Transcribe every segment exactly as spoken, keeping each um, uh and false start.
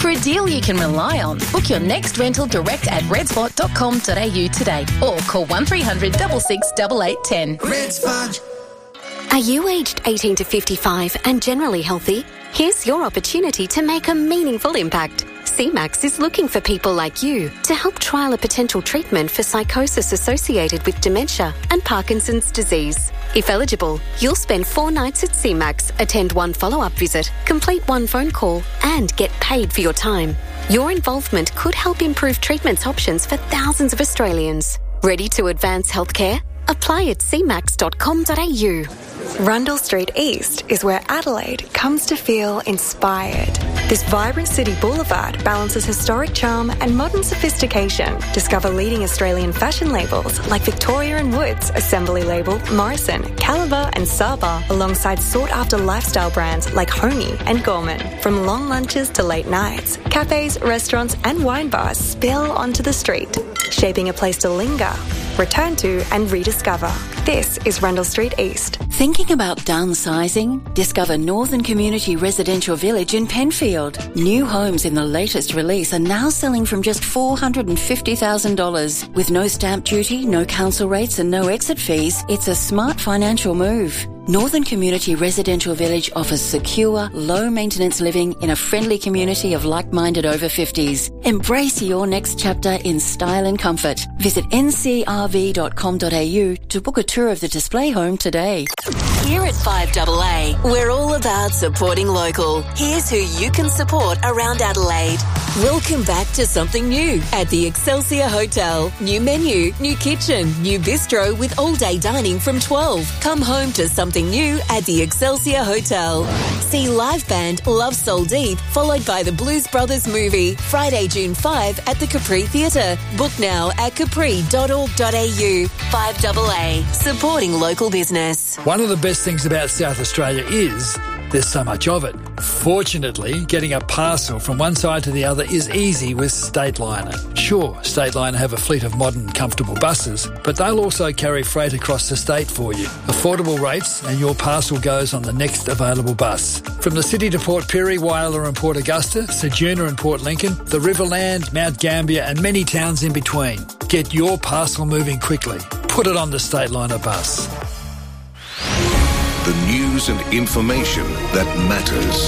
For a deal you can rely on, book your next rental direct at redspot dot com dot a u today or call one three hundred six six eight eight one zero. Redspot. Are you aged eighteen to fifty-five and generally healthy? Here's your opportunity to make a meaningful impact. C MAX is looking for people like you to help trial a potential treatment for psychosis associated with dementia and Parkinson's disease. If eligible, you'll spend four nights at C MAX, attend one follow-up visit, complete one phone call, and get paid for your time. Your involvement could help improve treatment options for thousands of Australians. Ready to advance healthcare? Apply at c max dot com dot a u. Rundle Street East is where Adelaide comes to feel inspired. This vibrant city boulevard balances historic charm and modern sophistication. Discover leading Australian fashion labels like Victoria and Woods, Assembly Label, Morrison, Caliber and Saba, alongside sought-after lifestyle brands like Honey and Gorman. From long lunches to late nights, cafes, restaurants and wine bars spill onto the street, shaping a place to linger, return to and rediscover. This is Rundle Street East. Thinking about downsizing? Discover Northern Community Residential Village in Penfield. New homes in the latest release are now selling from just four hundred fifty thousand dollars. With no stamp duty, no council rates and no exit fees, it's a smart financial move. Northern Community Residential Village offers secure, low-maintenance living in a friendly community of like-minded over fifties. Embrace your next chapter in style and comfort. Visit n c r v dot com dot a u to book a tour of the display home today. Here at five A A, we're all about supporting local. Here's who you can support around Adelaide. Welcome back to something new at the Excelsior Hotel. New menu, new kitchen, new bistro with all-day dining from twelve. Come home to something new at the Excelsior Hotel. See live band Love Soul Deep, followed by the Blues Brothers movie, Friday, June fifth at the Capri Theatre. Book now at capri dot org dot a u. five A A, supporting local business. One of the best things about South Australia is there's so much of it. Fortunately, getting a parcel from one side to the other is easy with Stateliner. Sure, Stateliner have a fleet of modern, comfortable buses, but they'll also carry freight across the state for you. Affordable rates and your parcel goes on the next available bus. From the city to Port Pirie, Whyalla and Port Augusta, Ceduna and Port Lincoln, the Riverland, Mount Gambier and many towns in between. Get your parcel moving quickly. Put it on the Stateliner bus. The news and information that matters.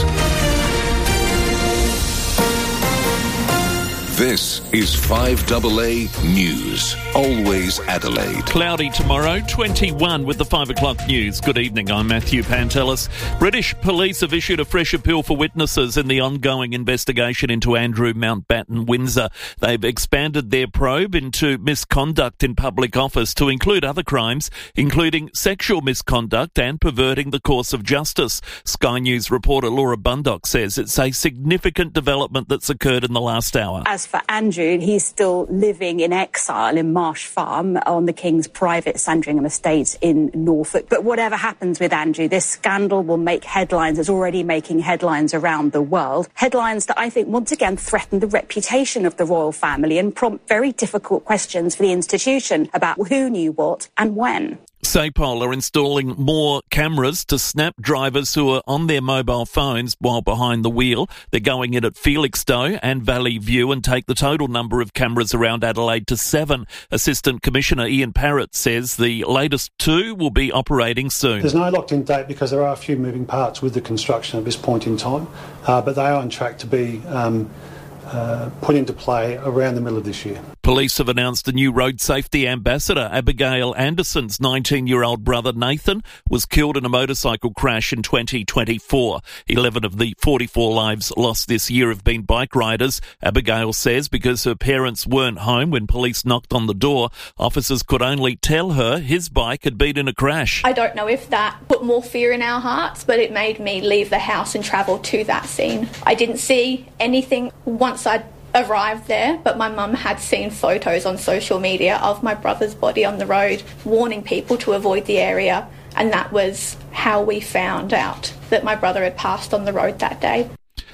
This is five A A News. Always Adelaide. Cloudy tomorrow, twenty-one with the five o'clock news. Good evening, I'm Matthew Pantelis. British police have issued a fresh appeal for witnesses in the ongoing investigation into Andrew Mountbatten Windsor. They've expanded their probe into misconduct in public office to include other crimes, including sexual misconduct and perverting the course of justice. Sky News reporter Laura Bundock says it's a significant development that's occurred in the last hour. As for Andrew, he's still living in exile in Marsh Farm on the King's private Sandringham estate in Norfolk. But whatever happens with Andrew, this scandal will make headlines. It's already making headlines around the world. Headlines that I think once again threaten the reputation of the royal family and prompt very difficult questions for the institution about who knew what and when. SAPOL are installing more cameras to snap drivers who are on their mobile phones while behind the wheel. They're going in at Felixstowe and Valley View and take the total number of cameras around Adelaide to seven. Assistant Commissioner Ian Parrott says the latest two will be operating soon. There's no locked-in date because there are a few moving parts with the construction at this point in time, uh, but they are on track to be um, uh, put into play around the middle of this year. Police have announced a new road safety ambassador. Abigail Anderson's nineteen-year-old brother Nathan was killed in a motorcycle crash in twenty twenty-four. eleven of the forty-four lives lost this year have been bike riders. Abigail says because her parents weren't home when police knocked on the door, officers could only tell her his bike had been in a crash. I don't know if that put more fear in our hearts, but it made me leave the house and travel to that scene. I didn't see anything once I'd arrived there, but my mum had seen photos on social media of my brother's body on the road, warning people to avoid the area, and that was how we found out that my brother had passed on the road that day.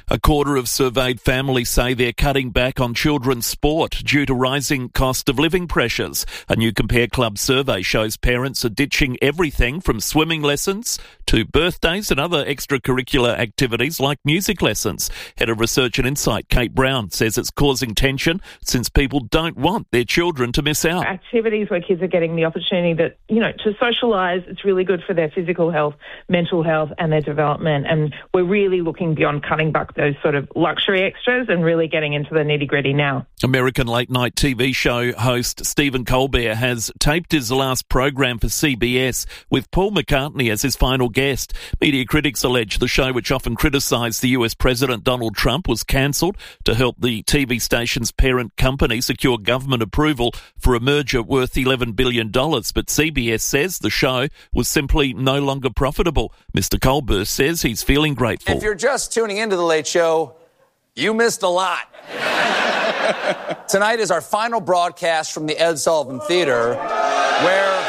A quarter of surveyed families say they're cutting back on children's sport due to rising cost of living pressures. A new Compare Club survey shows parents are ditching everything from swimming lessons to birthdays and other extracurricular activities like music lessons. Head of Research and Insight, Kate Brown, says it's causing tension since people don't want their children to miss out. Activities where kids are getting the opportunity that, you know, to socialise, it's really good for their physical health, mental health and their development. And we're really looking beyond cutting back those sort of luxury extras and really getting into the nitty-gritty now. American late-night T V show host Stephen Colbert has taped his last program for C B S with Paul McCartney as his final guest. Media critics allege the show, which often criticised the U S President Donald Trump, was cancelled to help the T V station's parent company secure government approval for a merger worth eleven billion dollars. But C B S says the show was simply no longer profitable. Mister Colbert says he's feeling grateful. If you're just tuning into The Late Show, you missed a lot. Tonight is our final broadcast from the Ed Sullivan Theater, where...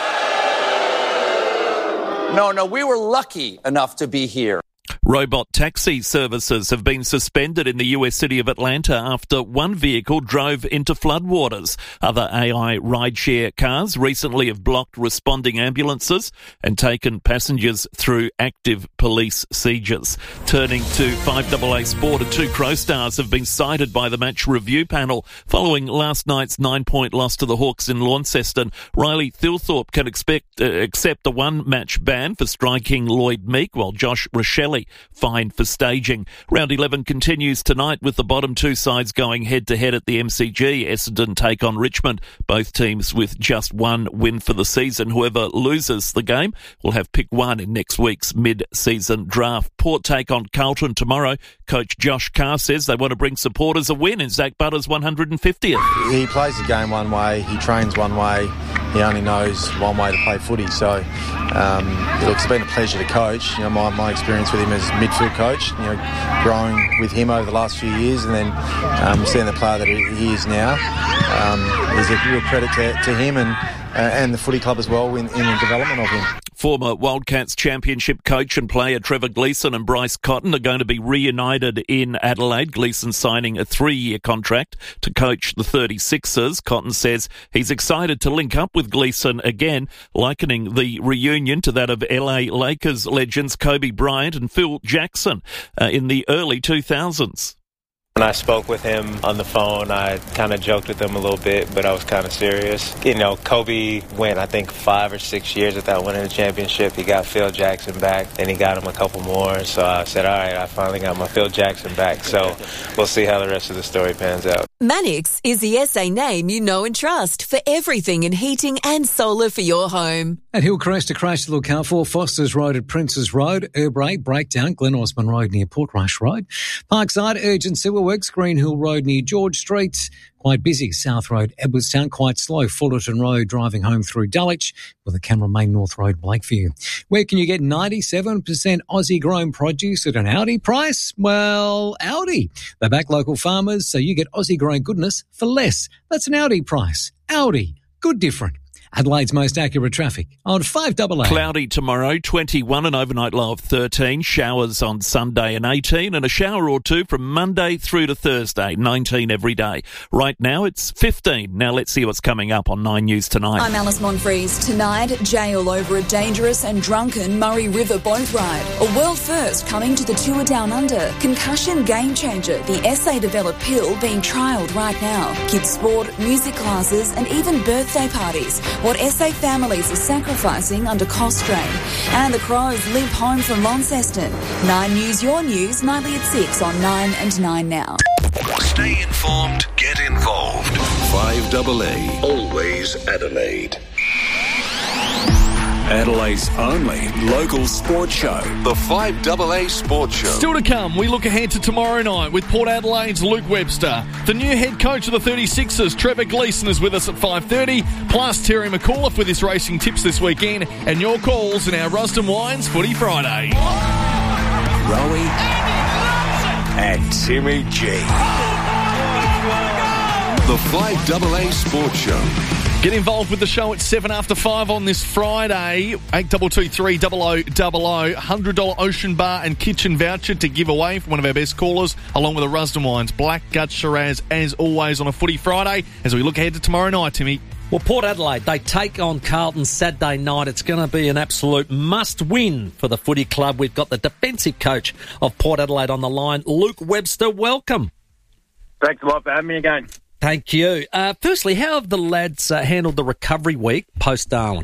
No, no, we were lucky enough to be here. Robot taxi services have been suspended in the U S city of Atlanta after one vehicle drove into floodwaters. Other A I rideshare cars recently have blocked responding ambulances and taken passengers through active police sieges. Turning to five A A sport, two Crow stars have been cited by the match review panel following last night's nine-point loss to the Hawks in Launceston. Riley Thilthorpe can expect, uh, accept a one-match ban for striking Lloyd Meek, while Josh Rochelle fined for staging. Round eleven continues tonight with the bottom two sides going head-to-head at the M C G. Essendon take on Richmond, both teams with just one win for the season. Whoever loses the game will have pick one in next week's mid-season draft. Port take on Carlton tomorrow. Coach Josh Carr says they want to bring supporters a win in Zach Butter's one hundred fiftieth. He plays the game one way, he trains one way, he only knows one way to play footy. So, um, look, it's been a pleasure to coach. You know, my, my experience with him as midfield coach, you know, growing with him over the last few years, and then um, seeing the player that he, he is now, um, is a real credit to, to him and uh, and the footy club as well in, in the development of him. Former Wildcats championship coach and player Trevor Gleeson and Bryce Cotton are going to be reunited in Adelaide. Gleeson signing a three-year contract to coach the thirty-sixers. Cotton says he's excited to link up with Gleeson again, likening the reunion to that of L A Lakers legends Kobe Bryant and Phil Jackson uh, in the early two thousands. When I spoke with him on the phone, I kind of joked with him a little bit, but I was kind of serious. You know, Kobe went, I think, five or six years without winning a championship. He got Phil Jackson back, then he got him a couple more. So I said, all right, I finally got my Phil Jackson back. So we'll see how the rest of the story pans out. Mannix is the S A name you know and trust for everything in heating and solar for your home. At Hillcrest, a crash to look out for. Foster's Road at Princes Road. Erbrae, breakdown. Glen Osmond Road near Portrush Road. Parkside, urgent civil works. Green Hill Road near George Street. Quite busy. South Road, Edwardstown, quite slow. Fullerton Road, driving home through Dulwich, with a camera main North Road, Blakeview. Where can you get ninety-seven percent Aussie-grown produce at an Audi price? Well, Audi. They back local farmers, so you get Aussie-grown goodness for less. That's an Audi price. Audi. Good different. Adelaide's most accurate traffic on five A A. Cloudy tomorrow, twenty-one, an overnight low of thirteen. Showers on Sunday and eighteen, and a shower or two from Monday through to Thursday, nineteen every day. Right now it's fifteen. Now let's see what's coming up on Nine News Tonight. I'm Alice Monfries. Tonight, jail over a dangerous and drunken Murray River boat ride. A world first coming to the tour down under. Concussion game changer, the S A-developed pill being trialled right now. Kids sport, music classes and even birthday parties. What S A families are sacrificing under cost strain. And the Crows limp home from Launceston. Nine News, your news, nightly at six on Nine and Nine now. Stay informed, get involved. five A A, always Adelaide. Adelaide's only local sports show, the five A A Sports Show. Still to come, we look ahead to tomorrow night with Port Adelaide's Luke Webster. The new head coach of the thirty-sixers, Trevor Gleeson, is with us at five thirty, plus Terry McAuliffe with his racing tips this weekend, and your calls in our Rusden Wines Footy Friday. Rowie and Timmy G. The five A A Sports Show. Get involved with the show at seven after five on this Friday. eight two two three double oh double oh. one hundred dollars Ocean Bar and Kitchen voucher to give away for one of our best callers, along with a Rusden Wines Black Gut Shiraz, as always, on a Footy Friday, as we look ahead to tomorrow night, Timmy. Well, Port Adelaide, they take on Carlton Saturday night. It's going to be an absolute must-win for the footy club. We've got the defensive coach of Port Adelaide on the line, Luke Webster. Welcome. Thanks a lot for having me again. Thank you. Uh, firstly, how have the lads uh, handled the recovery week post-Darwin?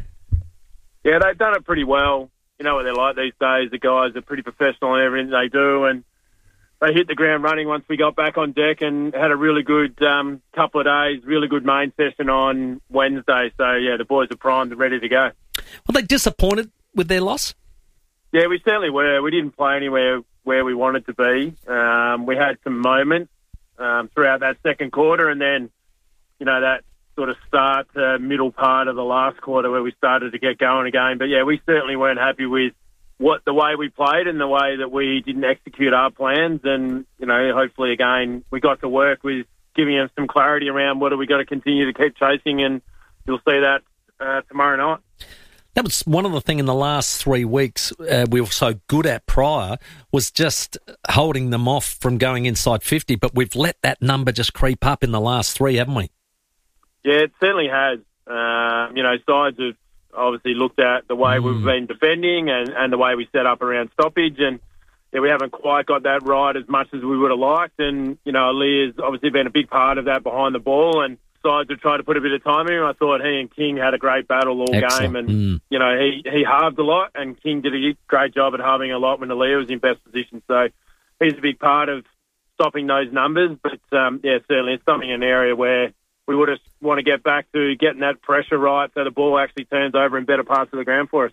Yeah, they've done it pretty well. You know what they're like these days. The guys are pretty professional in everything they do, and they hit the ground running once we got back on deck and had a really good um, couple of days, really good main session on Wednesday. So, yeah, the boys are primed and ready to go. Were they disappointed with their loss? Yeah, we certainly were. We didn't play anywhere where we wanted to be. Um, we had some moments Um, throughout that second quarter, and then, you know, that sort of start uh, middle part of the last quarter where we started to get going again. But, yeah, we certainly weren't happy with what the way we played and the way that we didn't execute our plans. And, you know, hopefully, again, we got to work with giving them some clarity around what do we got to continue to keep chasing, and you'll see that uh, tomorrow night. That was one of the things in the last three weeks uh, we were so good at prior, was just holding them off from going inside fifty, but we've let that number just creep up in the last three, haven't we? Yeah, it certainly has. Um, you know, sides have obviously looked at the way mm. we've been defending and, and the way we set up around stoppage, and yeah, we haven't quite got that right as much as we would have liked. And, you know, Ali has obviously been a big part of that behind the ball, and sides have tried to put a bit of time in. I thought he and King had a great battle all Excellent. game, and mm. you know, he he halved a lot, and King did a great job at halving a lot when Aaliyah was in best position. So he's a big part of stopping those numbers. But um, yeah, certainly it's something in an area where we would have want to get back to getting that pressure right, so the ball actually turns over in better parts of the ground for us.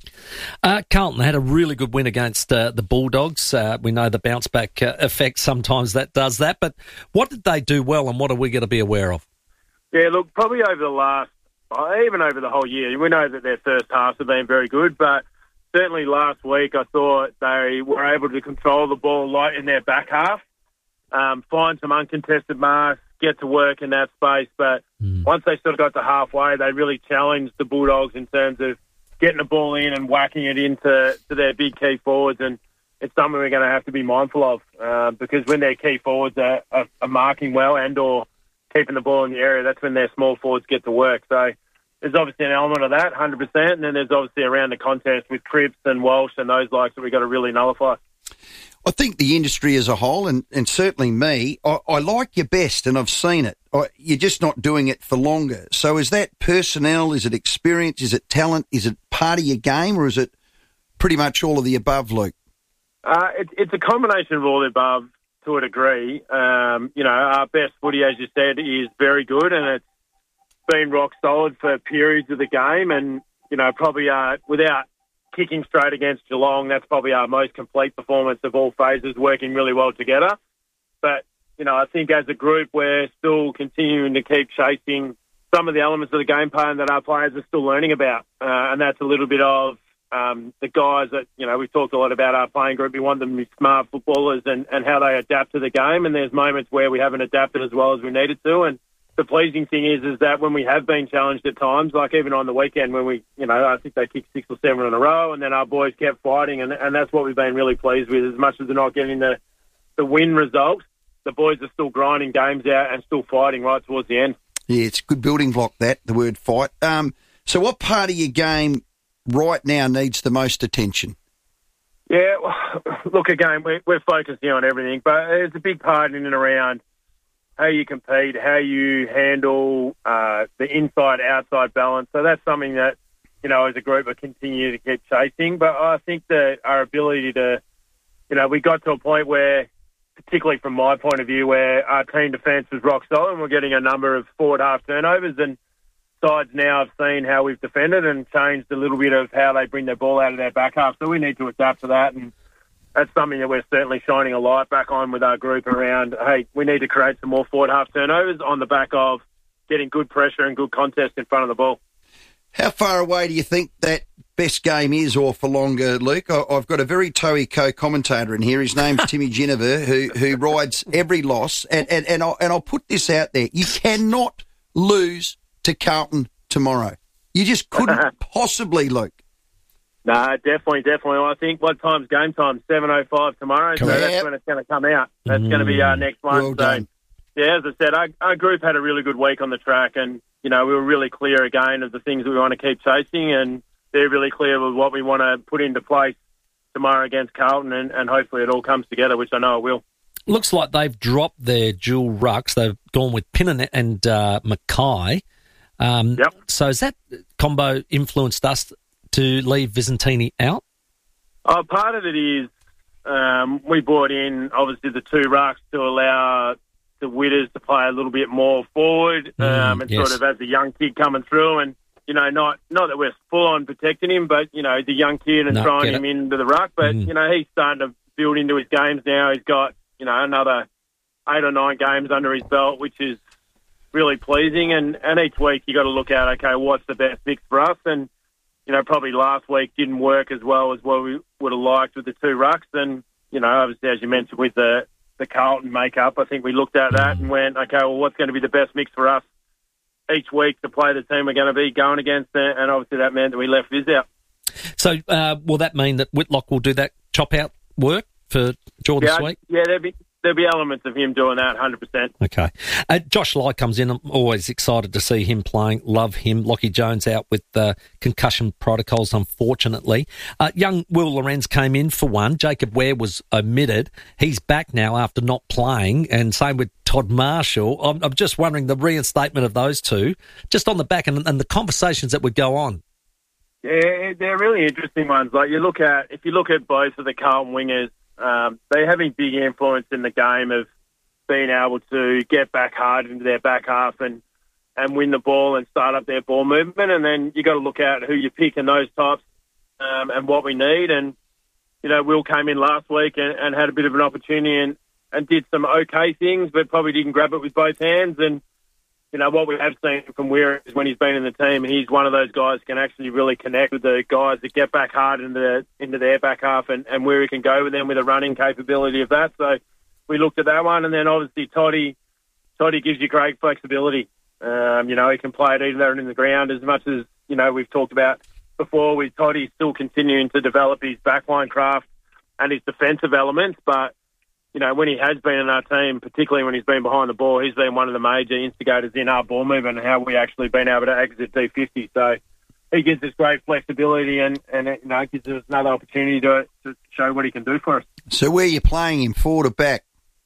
Uh, Carlton had a really good win against uh, the Bulldogs. Uh, we know the bounce back uh, effect sometimes that does that. But what did they do well, and what are we going to be aware of? Yeah, look, probably over the last, even over the whole year, we know that their first halves have been very good, but certainly last week I thought they were able to control the ball light in their back half, um, find some uncontested marks, get to work in that space. But mm. once they sort of got to halfway, they really challenged the Bulldogs in terms of getting the ball in and whacking it into to their big key forwards. And it's something we're going to have to be mindful of uh, because when their key forwards are, are, are marking well and or keeping the ball in the area, that's when their small forwards get to work. So there's obviously an element of that, one hundred percent, and then there's obviously around the contest with Cripps and Walsh and those likes that we've got to really nullify. I think the industry as a whole, and, and certainly me, I, I like your best, and I've seen it. I, you're just not doing it for longer. So is that personnel, is it experience, is it talent, is it part of your game, or is it pretty much all of the above, Luke? Uh, it, it's a combination of all the above. To a degree, um, you know, our best footy, as you said, is very good, and it's been rock solid for periods of the game. And you know, probably uh, without kicking straight against Geelong, that's probably our most complete performance of all phases, working really well together. But you know, I think as a group, we're still continuing to keep chasing some of the elements of the game plan that our players are still learning about, uh, and that's a little bit of Um, the guys that, you know, we've talked a lot about our playing group. We want them to be smart footballers and, and how they adapt to the game. And there's moments where we haven't adapted as well as we needed to. And the pleasing thing is, is that when we have been challenged at times, like even on the weekend when we, you know, I think they kicked six or seven in a row, and then our boys kept fighting. And, and that's what we've been really pleased with. As much as they're not getting the, the win result, the boys are still grinding games out and still fighting right towards the end. Yeah, it's a good building block, that, the word fight. Um, so what part of your game right now needs the most attention? Yeah, well, look, again, we're, we're focusing on everything, but it's a big part in and around how you compete, how you handle uh, the inside-outside balance. So that's something that, you know, as a group, we continue to keep chasing. But I think that our ability to, you know, we got to a point where, particularly from my point of view, where our team defence was rock solid and we're getting a number of forward half turnovers, and sides now have seen how we've defended and changed a little bit of how they bring their ball out of their back half. So we need to adapt to that, and that's something that we're certainly shining a light back on with our group around, hey, we need to create some more forward half turnovers on the back of getting good pressure and good contest in front of the ball. How far away do you think that best game is, or for longer, Luke? I've got a very toey co-commentator in here. His name's Timmy Ginniver, who who rides every loss, and, and, and, I'll, and I'll put this out there. You cannot lose to Carlton tomorrow? You just couldn't possibly, Luke. No, definitely, definitely. I think what time's game time? seven oh five tomorrow, so Correct. that's when it's going to come out. That's mm. going to be our next one. Well so, done. yeah, as I said, our, our group had a really good week on the track, and, you know, we were really clear again of the things that we want to keep chasing, and they're really clear with what we want to put into place tomorrow against Carlton, and, and hopefully it all comes together, which I know it will. Looks like they've dropped their dual rucks. They've gone with Pinnan and uh, Mackay. Um, yep. So has that combo influenced us to leave Vicentini out? Oh, part of it is um, we brought in, obviously, the two rucks to allow the Witters to play a little bit more forward um, Mm, and yes. sort of as a young kid coming through. And, you know, not not that we're full-on protecting him, but, you know, the young kid and No, throwing get him it. into the ruck. But, Mm. you know, he's starting to build into his games now. He's got, you know, another eight or nine games under his belt, which is really pleasing. And, and each week you got to look at, okay, what's the best mix for us? And, you know, probably last week didn't work as well as what we would have liked with the two rucks. And, you know, obviously, as you mentioned, with the, the Carlton makeup, I think we looked at that and went, okay, well, what's going to be the best mix for us each week to play the team we're going to be going against? And obviously that meant that we left Viz out. So uh, will that mean that Whitlock will do that chop-out work for Jordan Yeah, Sweet? yeah, there'll be, there'll be elements of him doing that one hundred percent. Okay. Uh, Josh Lai comes in. I'm always excited to see him playing. Love him. Lockie Jones out with uh, concussion protocols, unfortunately. Uh, young Will Lorenz came in for one. Jacob Ware was omitted. He's back now after not playing, and same with Todd Marshall. I'm, I'm just wondering the reinstatement of those two, just on the back and, and the conversations that would go on. Yeah, they're really interesting ones. Like you look at, if you look at both of the Carlton wingers, um, they're having big influence in the game of being able to get back hard into their back half and, and win the ball and start up their ball movement. And then you got to look at who you pick in those types um, and what we need. And, you know, Will came in last week and, and had a bit of an opportunity and, and did some okay things, but probably didn't grab it with both hands. And, you know, what we have seen from Weir is when he's been in the team, he's one of those guys who can actually really connect with the guys that get back hard into, the, into their back half and, and where he can go with them with a running capability of that. So we looked at that one. And then obviously Toddy, Toddy gives you great flexibility. Um, you know, he can play it either in the ground as much as, you know, we've talked about before with Toddy still continuing to develop his backline craft and his defensive elements. But, you know, when he has been in our team, particularly when he's been behind the ball, he's been one of the major instigators in our ball movement and how we actually been able to exit D fifty. So he gives us great flexibility and, and you know, gives us another opportunity to, to show what he can do for us. So where are you playing him, forward or back?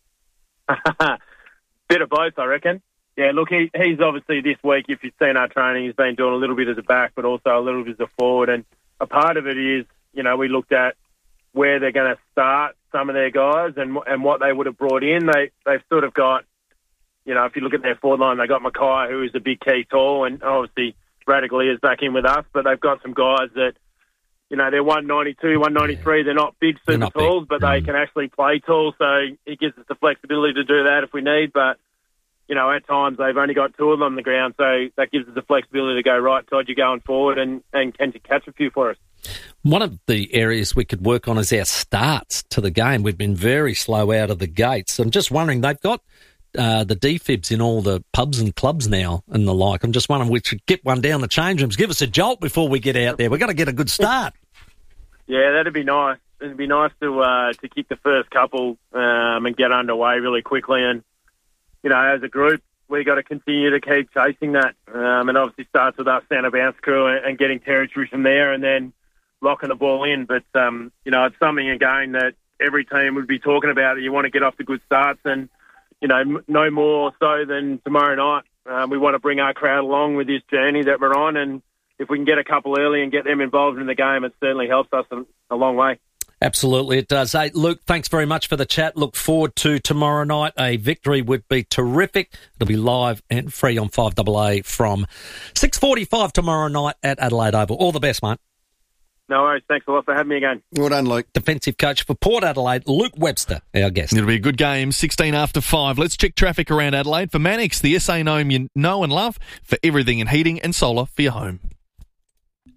Bit of both, I reckon. Yeah, look, he, he's obviously this week, if you've seen our training, he's been doing a little bit as a back, but also a little bit as a forward. And a part of it is, you know, we looked at where they're going to start some of their guys and and what they would have brought in. They, they've sort of got, you know, if you look at their forward line, they've got Mackay, who is a big key tall, and obviously Radically is back in with us, but they've got some guys that, you know, they're one ninety-two, one ninety-three. Yeah. They're not big super not talls, big. but mm. they can actually play tall, so it gives us the flexibility to do that if we need. But, you know, at times they've only got two of them on the ground, so that gives us the flexibility to go, right, Todd, you're going forward, and, and can you catch a few for us? One of the areas we could work on is our starts to the game. We've been very slow out of the gates. I'm just wondering, they've got uh, the D-fibs in all the pubs and clubs now and the like. I'm just wondering, we should get one down the change rooms. Give us a jolt before we get out there. We've got to get a good start. Yeah, that'd be nice. It'd be nice to uh, to kick the first couple um, and get underway really quickly. And, you know, as a group, we got to continue to keep chasing that. Um, and obviously starts with us down a bounce crew and, and getting territory from there and then locking the ball in. But, um, you know, it's something, again, that every team would be talking about. You want to get off to good starts and, you know, m- no more so than tomorrow night. Um, we want to bring our crowd along with this journey that we're on. And if we can get a couple early and get them involved in the game, it certainly helps us a, a long way. Absolutely, it does. Hey, Luke, thanks very much for the chat. Look forward to tomorrow night. A victory would be terrific. It'll be live and free on five A A from six forty-five tomorrow night at Adelaide Oval. All the best, mate. No worries. Thanks a lot for having me again. Well done, Luke. Defensive coach for Port Adelaide, Luke Webster, our guest. It'll be a good game, sixteen after five. Let's check traffic around Adelaide for Mannix, the S A name you know and love, for everything in heating and solar for your home.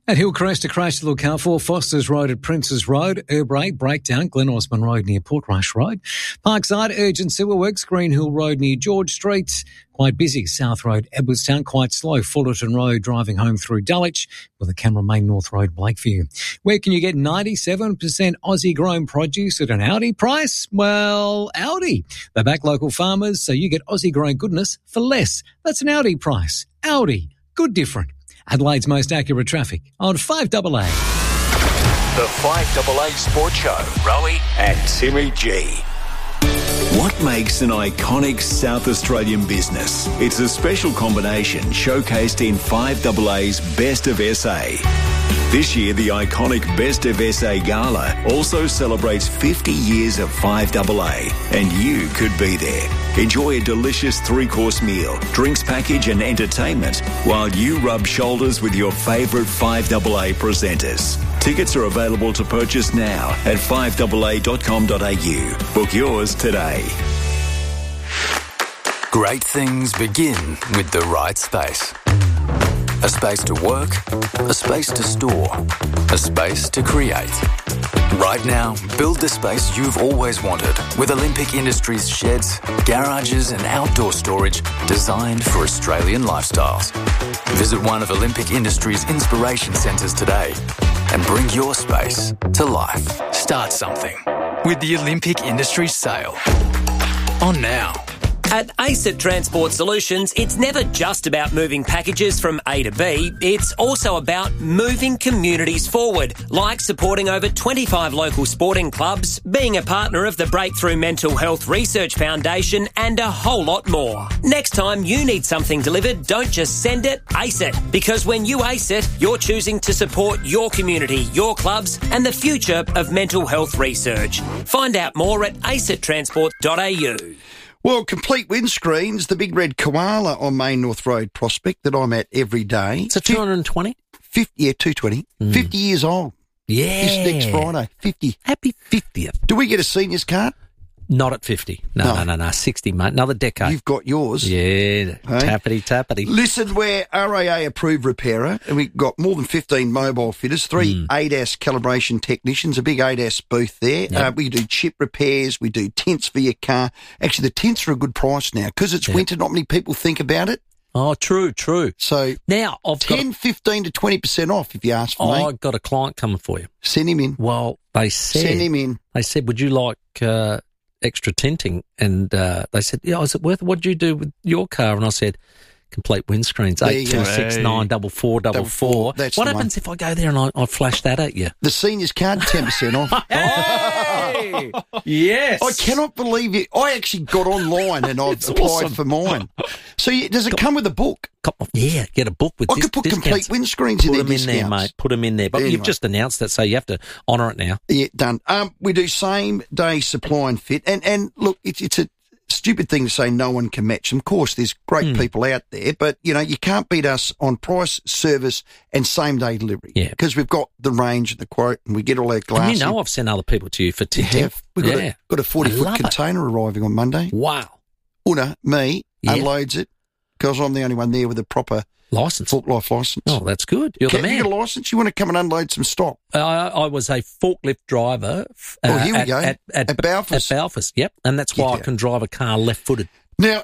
At Hillcrest, a crash to look out for. Foster's Road at Princes Road. Airbrake, breakdown. Glen Osmond Road near Portrush Road. Parkside, urgent civil works. Green Hill Road near George Street. Quite busy. South Road, Edwardstown. Quite slow. Fullerton Road driving home through Dulwich with a camera main North Road, Blakeview. Where can you get ninety-seven percent Aussie grown produce at an Audi price? Well, Audi. They back local farmers, so you get Aussie grown goodness for less. That's an Audi price. Audi. Good different. Adelaide's most accurate traffic on five A A. The five A A Sports Show, Rowie and Timmy G. What makes an iconic South Australian business? It's a special combination showcased in five A A's Best of S A. This year, the iconic Best of S A Gala also celebrates fifty years of five A A, and you could be there. Enjoy a delicious three-course meal, drinks package and entertainment while you rub shoulders with your favourite five A A presenters. Tickets are available to purchase now at five A A dot com dot a u. Book yours today. Great things begin with the right space. A space to work, a space to store, a space to create. Right now, build the space you've always wanted with Olympic Industries sheds, garages and outdoor storage designed for Australian lifestyles. Visit one of Olympic Industries' inspiration centres today and bring your space to life. Start something with the Olympic Industries sale. On now. At ACET Transport Solutions, it's never just about moving packages from A to B, it's also about moving communities forward, like supporting over twenty-five local sporting clubs, being a partner of the Breakthrough Mental Health Research Foundation, and a whole lot more. Next time you need something delivered, don't just send it, ace it. Because when you ace it, you're choosing to support your community, your clubs, and the future of mental health research. Find out more at acet transport dot a u. Well, Complete Windscreens, the big red koala on Main North Road Prospect that I'm at every day. It's a two hundred twenty? fifty, yeah, two hundred twenty. Mm. fifty years old. Yeah. This next Friday, fifty. Happy fiftieth. Do we get a seniors card? Not at fifty. No, no, no, no, no. sixty, mate. Another decade. You've got yours. Yeah. Hey? Tappity, tappity. Listen, we're R A A-approved repairer, and we've got more than fifteen mobile fitters, three mm. A D A S calibration technicians, a big A D A S booth there. Yep. Uh, we do chip repairs. We do tints for your car. Actually, the tints are a good price now. Because it's yep. winter, not many people think about it. Oh, true, true. So now I've ten, got a, fifteen to twenty percent off if you ask for oh, me. I've got a client coming for you. Send him in. Well, they said... Send him in. They said, would you like... Uh, extra tinting, and uh, they said, yeah, is it worth it? What did you do with your car? And I said, Complete Windscreens, eight two six nine double four double four. What happens if I go there and I, I flash that at you? The seniors card, ten percent off. Hey! Yes. I cannot believe it. I actually got online and I've applied awesome. for mine. So you, does it come with a book? Yeah, get a book with I dis- could put discounts. Complete Windscreens in there. Put them in there, mate. Put them in there. But anyway. You've just announced it, so you have to honour it now. Yeah, done. Um, we do same-day supply and fit. And, and look, it's, it's a stupid thing to say no one can match them. Of course, there's great mm. people out there, but, you know, you can't beat us on price, service and same-day delivery. Yeah. Because we've got the range and the quote and we get all our glass. And you know I've sent other people to you for tinting. We've got, yeah. a, got a forty-foot container it. arriving on Monday. Wow. Una, me, yeah. unloads it because I'm the only one there with a proper license, forklift license. Oh, that's good. You're Can the man. You get a license? You want to come and unload some stock? Uh, I was a forklift driver. Uh, oh, here we at, go. At, at, at Balfours. At Balfours, yep. And that's why yeah. I can drive a car left-footed. Now,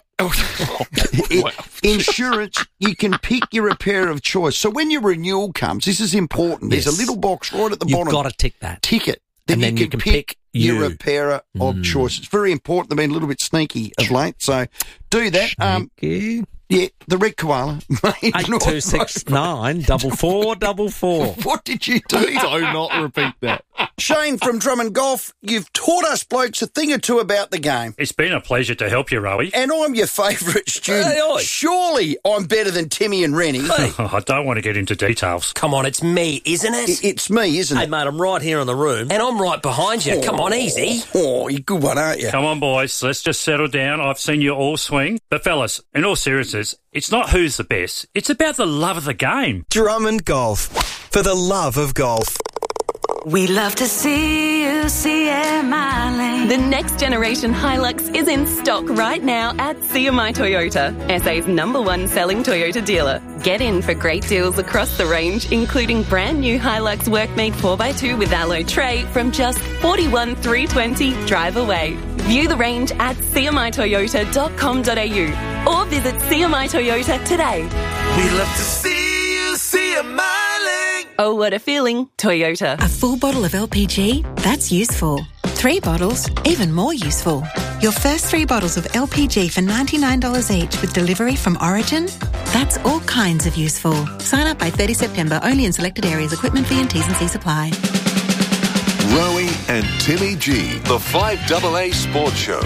insurance, you can pick your repairer of choice. So when your renewal comes, this is important. Yes. There's a little box right at the You've bottom. You've got to tick that. Tick it. Then, and then you, you can, can pick, pick your you. repairer of mm. choice. It's very important. They've been a little bit sneaky of late, so do that. Sneaky. Um, yeah, the red koala. Eight two six nine double four double four. What did you do? Do not repeat that. Shane from Drummond Golf, you've taught us blokes a thing or two about the game. It's been a pleasure to help you, Rowie. And I'm your favourite student. Hey, oi. Surely I'm better than Timmy and Rennie. Hey. Oh, I don't want to get into details. Come on, it's me, isn't it? It's me, isn't hey, it? Hey, mate, I'm right here in the room. And I'm right behind you. Oh. Come on, easy. Oh, you're a good one, aren't you? Come on, boys. Let's just settle down. I've seen you all swing. But, fellas, in all seriousness, it's not who's the best. It's about the love of the game. Drummond Golf. For the love of golf. We love to see you see a Miley. The next generation Hilux is in stock right now at C M I Toyota, S A's number one selling Toyota dealer. Get in for great deals across the range, including brand new Hilux Workmate four by two with alloy tray from just forty-one thousand three hundred twenty dollars drive away. View the range at c m i toyota dot com dot a u or visit C M I Toyota today. We love to see you see a Miley. Oh, what a feeling. Toyota. A full bottle of L P G? That's useful. Three bottles? Even more useful. Your first three bottles of L P G for ninety-nine dollars each with delivery from Origin? That's all kinds of useful. Sign up by thirtieth September, only in selected areas. Equipment fee and T's and C's apply. Rowie and Timmy G, the five A A Sports Show.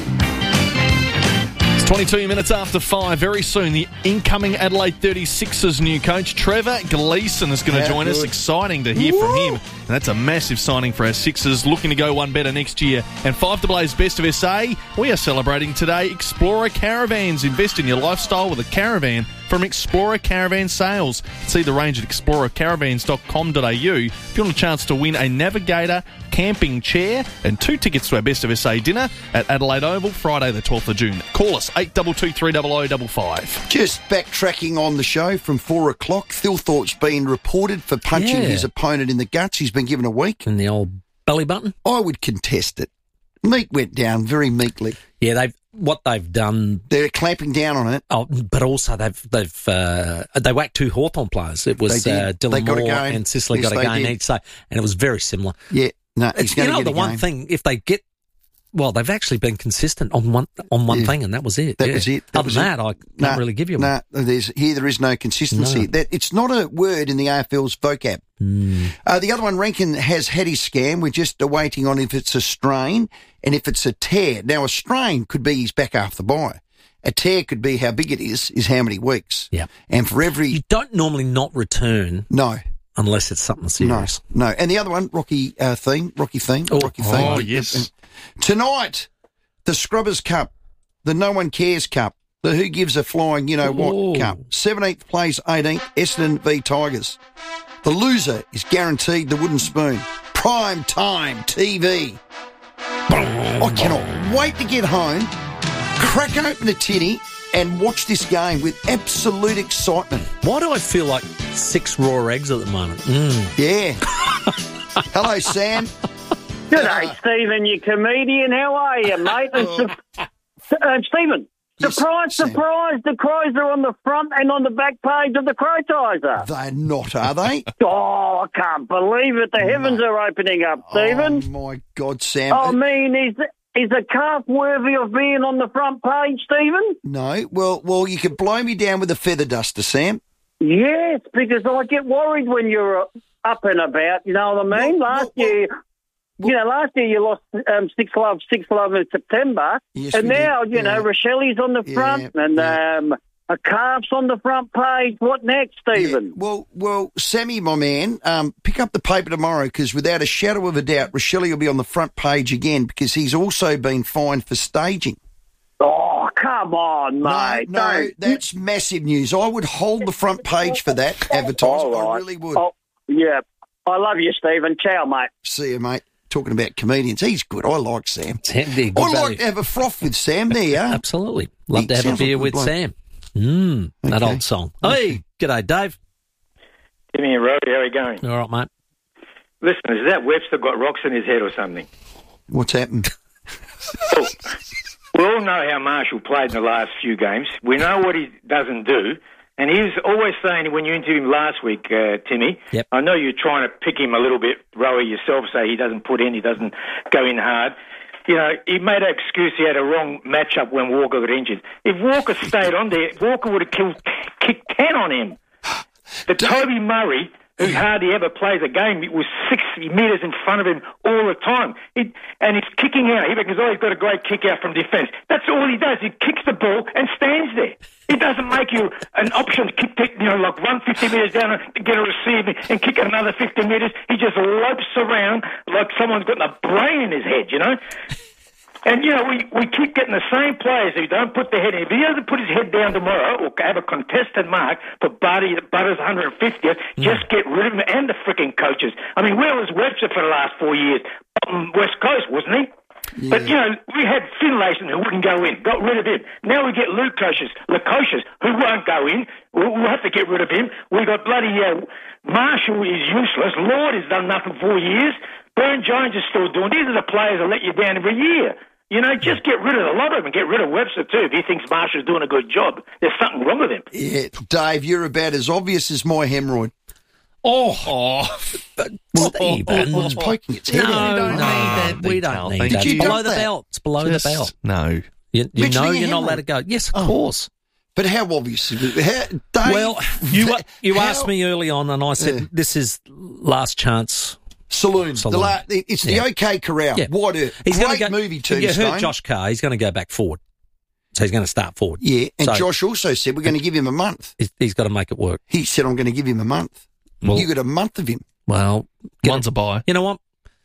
It's twenty-two minutes after five. Very soon, the incoming Adelaide thirty-sixers new coach, Trevor Gleeson, is going to How join good. us. Exciting to hear Woo! from him. And that's a massive signing for our Sixers, looking to go one better next year. And five A A's Best of S A, we are celebrating today Explorer Caravans. Invest in your lifestyle with a caravan from Explorer Caravan Sales. See the range at explorer caravans dot com dot a u. If you want a chance to win a Navigator camping chair and two tickets to our Best of S A dinner at Adelaide Oval, Friday the twelfth of June. Call us, eight two two, three zero zero five five. Just backtracking on the show from four o'clock, Thilthorpe's been reported for punching Yeah. his opponent in the guts. He's been given a week. In the old belly button? I would contest it. Meek went down very meekly. Yeah, they've what they've done. They're clamping down on it. Oh, but also they've they've uh, they whacked two Hawthorn players. It was They did. uh, Dylan They got a Moore game. and Sicily Yes, got a they game did. each. So, and it was very similar. Yeah, no, he's It's, going you to know, get the a one game. thing, if they get, well, they've actually been consistent on one on one Yeah. thing, and that was it. That yeah. was it. That Other was than it. that, I can't No, really give you no, one. there's here there is no consistency. No. That it's not a word in the A F L's vocab. Mm. Uh, the other one, Rankin has had his scan. We're just waiting on if it's a strain and if it's a tear. Now, a strain could be he's back after the bye. A tear could be how big it is, is how many weeks. Yeah. And for every... You don't normally not return. No. Unless it's something serious. No, no. And the other one, Rocky uh, theme, Rocky theme, Oh, Rocky theme. oh, yes. Tonight, the Scrubbers Cup, the No One Cares Cup, the Who Gives a Flying, you know what Ooh. Cup. seventeenth plays eighteenth, Essendon v Tigers. The loser is guaranteed the wooden spoon. Prime time T V. I cannot wait to get home, crack open a tinny, and watch this game with absolute excitement. Why do I feel like six raw eggs at the moment? Mm. Yeah. Hello, Sam. G'day, Stephen, you comedian. How are you, mate? And su- uh, Stephen, Yes, surprise, Sam. surprise, the Crows are on the front and on the back page of the Crowtizer. They're not, are they? Oh, I can't believe it. The heavens are opening up, Stephen. Oh, my God, Sam. I mean, is is a calf worthy of being on the front page, Stephen? No, well, well, you could blow me down with a feather duster, Sam. Yes, because I get worried when you're up and about, you know what I mean? last year... You know, last year you lost um, six love, six love in September, Yes, and we now did. you know Yeah. Rochelle's on the Yeah, front, and um, a calf's on the front page. What next, Stephen? Well, well, Sammy, my man, um, pick up the paper tomorrow because without a shadow of a doubt, Rochelle will be on the front page again because he's also been fined for staging. Oh, come on, mate! No, no, Don't- that's massive news. I would hold the front page for that advertisement. All I right. really would. Oh, yeah, I love you, Stephen. Ciao, mate. See you, mate. Talking about comedians, he's good. I like Sam. Sam, they're good I value. like to have a froth with Sam there. Yeah? Absolutely. Love He to have a sounds like beer a good with bloke. Sam. Mm, that Okay. old song. Hey, g'day, Dave. Timmy and Rowie, how are you going? All right, mate. Listen, has that Webster got rocks in his head or something? What's happened? Well, we all know how Marshall played in the last few games. We know what he doesn't do. And he was always saying, when you interviewed him last week, uh, Timmy, Yep. I know you're trying to pick him a little bit, Rowie, yourself, say he doesn't put in, he doesn't go in hard. You know, he made an excuse he had a wrong matchup when Walker got injured. If Walker stayed on there, Walker would have killed, kicked ten on him. The Toby Murray, who hardly ever plays a game, it was sixty metres in front of him all the time. It, and he's kicking out. He reckons, oh, he's got a great kick out from defence. That's all he does. He kicks the ball and stands there. It doesn't make you an option to kick, you know, like run fifty metres down and get a receive and kick it another fifty metres. He just lopes around like someone's got a brain in his head, you know. And, you know, we, we keep getting the same players who don't put their head in. If he doesn't put his head down tomorrow or have a contested mark for Buddy, Butter's one hundred fiftieth, mm. just get rid of him and the freaking coaches. I mean, where was Webster for the last four years? Um, West Coast, wasn't he? Yeah. But, you know, we had Finlayson who wouldn't go in, got rid of him. Now we get Lukosius, Lukosius, who won't go in. We'll, we'll have to get rid of him. We got bloody uh, Marshall is useless. Lord has done nothing for four years. Burn Jones is still doing. These are the players that let you down every year. You know, just get rid of a lot of them and get rid of Webster too. If he thinks Marshall's doing a good job, there's something wrong with him. Yeah, Dave, you're about as obvious as my hemorrhoid. Oh, oh. But, well, oh, oh, it's poking its head no, out. No, no, that. We don't need Did that. You it's below that? the belt. It's below Just, the belt. No. You, you know Literally you're not hemorrhoid. allowed to go. Yes, of Oh. course. But how obvious? How, Dave, Well, you you how- asked me early on, and I said Yeah. this is last chance. Saloon. Saloon. The la- it's the Yeah. OK Corral. Yeah. What a He's great gonna go, movie, You Tombstone. heard Josh Carr. He's going to go back forward. So he's going to start forward. Yeah, and So Josh also said we're going to give him a month. he's, he's got to make it work. He said I'm going to give him a month. Well- you got a month of him. Well, get One's it- a buy. You know what?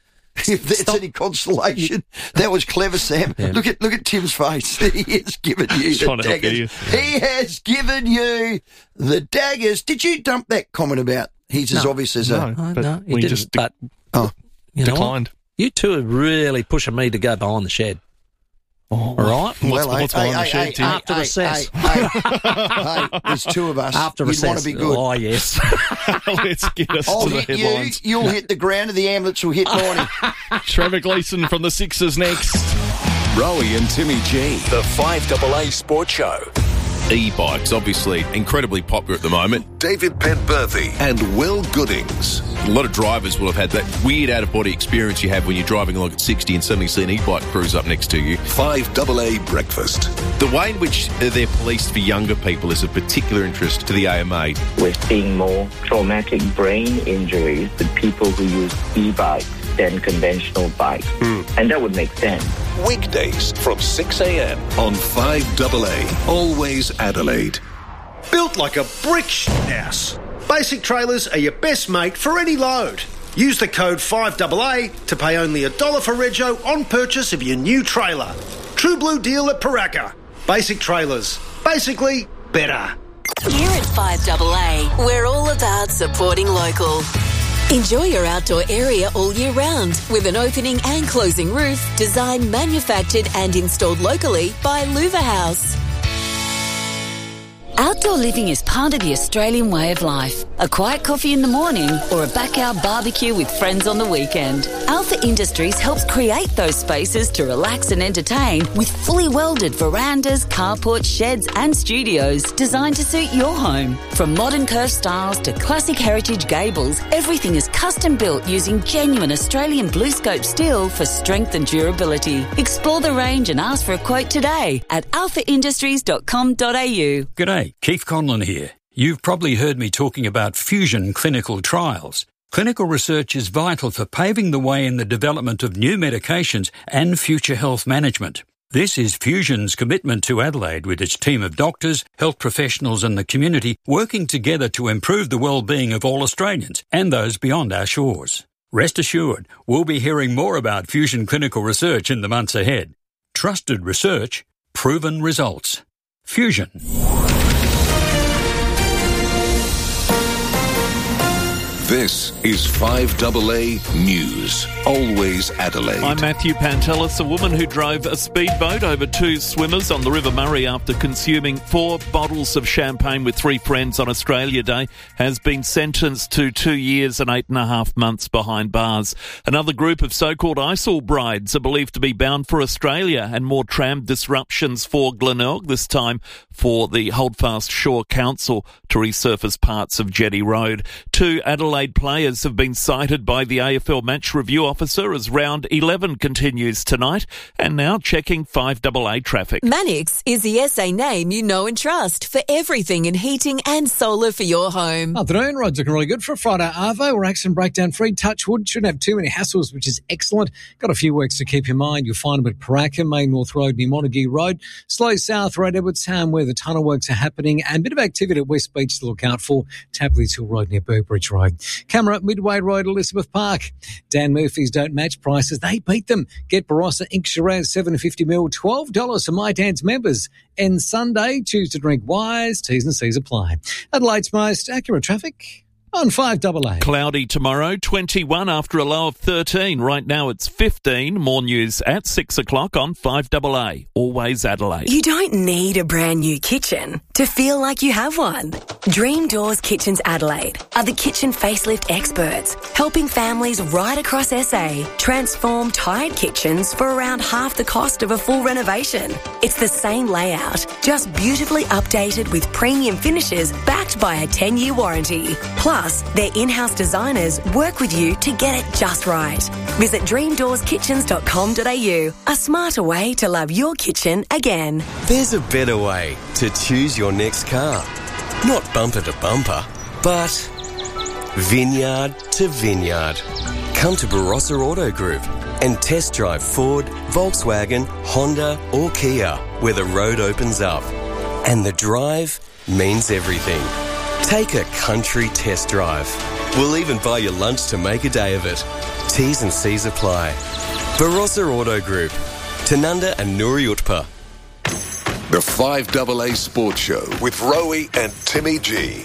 If that's Stop. any consolation, that was clever, Sam. Yeah. Look at look at Tim's face. He has given you the Trying to help daggers. you. He has given you the daggers. Did you dump that comment about he's as No. obvious as No, a? Oh, but no, he we didn't. just de- but Oh, you know what? declined. You two are really pushing me to go behind the shed. Oh, All right? What's, well, what's hey, behind hey, the shed, hey, Tim? hey, After hey, recess. Hey, hey, hey, there's two of us. After You'd recess. want to be good. Oh, yes. Let's get us I'll to the hit you. headlines. You'll hit the ground, and the ambulance will hit Lonnie. Trevor Gleeson from the Sixers next. Rowie and Timmy G, the five double A Sports Show. E-bikes, obviously incredibly popular at the moment. David Penberthy and Will Goodings. A lot of drivers will have had that weird out-of-body experience you have when you're driving along at sixty and suddenly see an e-bike cruise up next to you. five double A Breakfast. The way in which they're policed for younger people is of particular interest to the A M A. We're seeing more traumatic brain injuries with people who use e-bikes than conventional bikes. Mm. And that would make sense. Weekdays from six a.m. on five double A. Always Adelaide. Built like a brick shit house. Basic Trailers are your best mate for any load. Use the code five double A to pay only a dollar for rego on purchase of your new trailer. True blue deal at Paraka. Basic Trailers. Basically, better. Here at five double A, we're all about supporting local. Enjoy your outdoor area all year round with an opening and closing roof designed, manufactured and installed locally by Louver House. Outdoor living is part of the Australian way of life. A quiet coffee in the morning or a backyard barbecue with friends on the weekend. Alpha Industries helps create those spaces to relax and entertain with fully welded verandas, carports, sheds and studios designed to suit your home. From modern curved styles to classic heritage gables, everything is custom built using genuine Australian blue scope steel for strength and durability. Explore the range and ask for a quote today at alpha industries dot com dot a u. G'day, Keith Conlon here. You've probably heard me talking about fusion clinical trials. Clinical research is vital for paving the way in the development of new medications and future health management. This is Fusion's commitment to Adelaide with its team of doctors, health professionals and the community working together to improve the well-being of all Australians and those beyond our shores. Rest assured, we'll be hearing more about fusion clinical research in the months ahead. Trusted research, proven results. Fusion. This is five double A News. Always Adelaide. I'm Matthew Pantelis. A woman who drove a speedboat over two swimmers on the River Murray after consuming four bottles of champagne with three friends on Australia Day has been sentenced to two years and eight and a half months behind bars. Another group of so-called ISIL brides are believed to be bound for Australia, and more tram disruptions for Glenelg, this time for the Holdfast Shore Council to resurface parts of Jetty Road. Two Adelaide players have been cited by the A F L match review officer as round eleven continues tonight, and now checking five double A traffic. Manix is the S A name you know and trust for everything in heating and solar for your home. Afternoon, roads looking really good for a Friday Arvo. We're accident breakdown free. Touchwood, shouldn't have too many hassles, which is excellent. Got a few works to keep in mind. You'll find them at Paraka, Main North Road near Montague Road, Slow South Road, Edwardstown, where the tunnel works are happening, and a bit of activity at West Beach to look out for, Tapley Hill Road near Burbridge Road. Camera, Midway Road, Elizabeth Park. Dan Murphy's don't match prices, they beat them. Get Barossa Ink Shiraz seven fifty mil, twelve dollars for My Dan's members. And Sunday, choose to drink wise, T's and C's apply. Adelaide's most accurate traffic on five A A. Cloudy tomorrow, twenty-one after a low of thirteen. Right now it's fifteen. More news at six o'clock on five A A. Always Adelaide. You don't need a brand new kitchen to feel like you have one. Dream Doors Kitchens Adelaide are the kitchen facelift experts, helping families right across S A transform tired kitchens for around half the cost of a full renovation. It's the same layout, just beautifully updated with premium finishes backed by a ten-year warranty. Plus, their in-house designers work with you to get it just right. Visit dream doors kitchens dot com dot a u, a smarter way to love your kitchen again. There's a better way to choose your next car. Not bumper to bumper, but vineyard to vineyard. Come to Barossa Auto Group and test drive Ford, Volkswagen, Honda or Kia, where the road opens up. And the drive means everything. Take a country test drive. We'll even buy you lunch to make a day of it. T's and C's apply. Barossa Auto Group, Tanunda and Nuri Utpa. The five A A Sports Show with Rowie and Timmy G.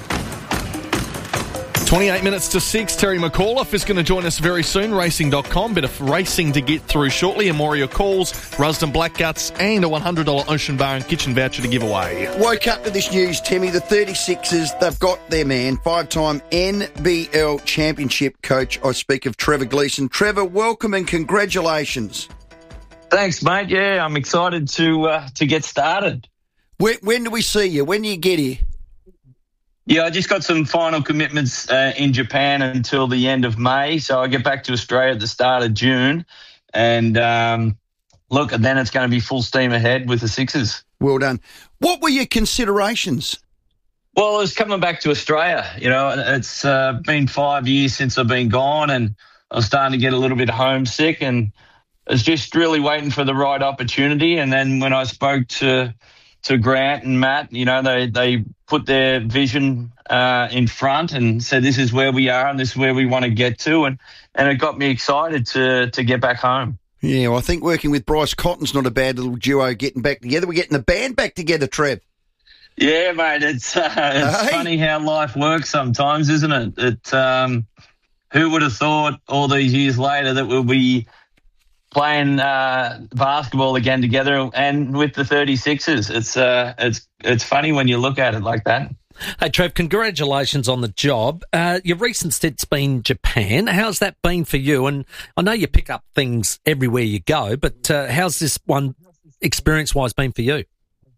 twenty-eight minutes to six. Terry McAuliffe is going to join us very soon. Racing dot com. Bit of racing to get through shortly. And more of your calls. Rusden Blackguts and a one hundred dollars Ocean Bar and Kitchen voucher to give away. Woke up to this news, Timmy. The thirty-sixers, they've got their man, five-time N B L championship coach. I speak of Trevor Gleeson. Trevor, welcome and congratulations. Thanks, mate. Yeah, I'm excited to uh, to get started. When, when do we see you? When do you get here? Yeah, I just got some final commitments uh, in Japan until the end of May, so I get back to Australia at the start of June. And um, look, then it's going to be full steam ahead with the Sixers. Well done. What were your considerations? Well, I was coming back to Australia. You know, it's uh, been five years since I've been gone, and I was starting to get a little bit homesick, and I was just really waiting for the right opportunity. And then when I spoke to to Grant and Matt, you know, they, they put their vision uh, in front and said, this is where we are and this is where we want to get to. And, and it got me excited to to get back home. Yeah, well, I think working with Bryce Cotton's not a bad little duo getting back together. We're getting the band back together, Trev. Yeah, mate, it's, uh, it's hey. funny how life works sometimes, isn't it? It um, who would have thought all these years later that we'll be playing uh, basketball again together and with the thirty-sixers. It's uh, it's it's funny when you look at it like that. Hey, Trev, congratulations on the job. Uh, your recent stint's been Japan. How's that been for you? And I know you pick up things everywhere you go, but uh, how's this one experience-wise been for you?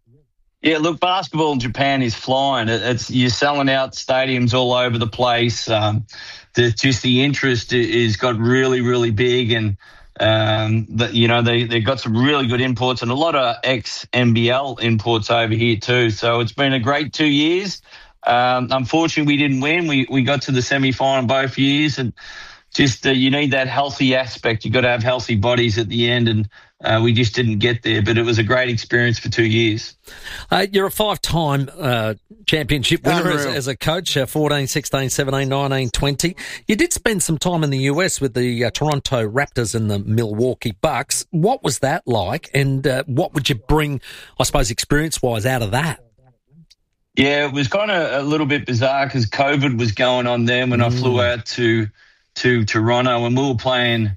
Yeah, look, basketball in Japan is flying. It's you're selling out stadiums all over the place. Um, the, just the interest is got really, really big, and Um, that you know they they've got some really good imports and a lot of ex N B L imports over here too. So it's been a great two years. Um, unfortunately, we didn't win. We we got to the semi final both years, and just uh, you need that healthy aspect. You got to have healthy bodies at the end, and uh, we just didn't get there. But it was a great experience for two years. Uh, you're a five-time uh, championship winner as, as a coach, uh, fourteen, sixteen, seventeen, nineteen, twenty. You did spend some time in the U S with the uh, Toronto Raptors and the Milwaukee Bucks. What was that like, and uh, what would you bring, I suppose, experience-wise out of that? Yeah, it was kind of a little bit bizarre because COVID was going on then when mm. I flew out to to Toronto, and we were playing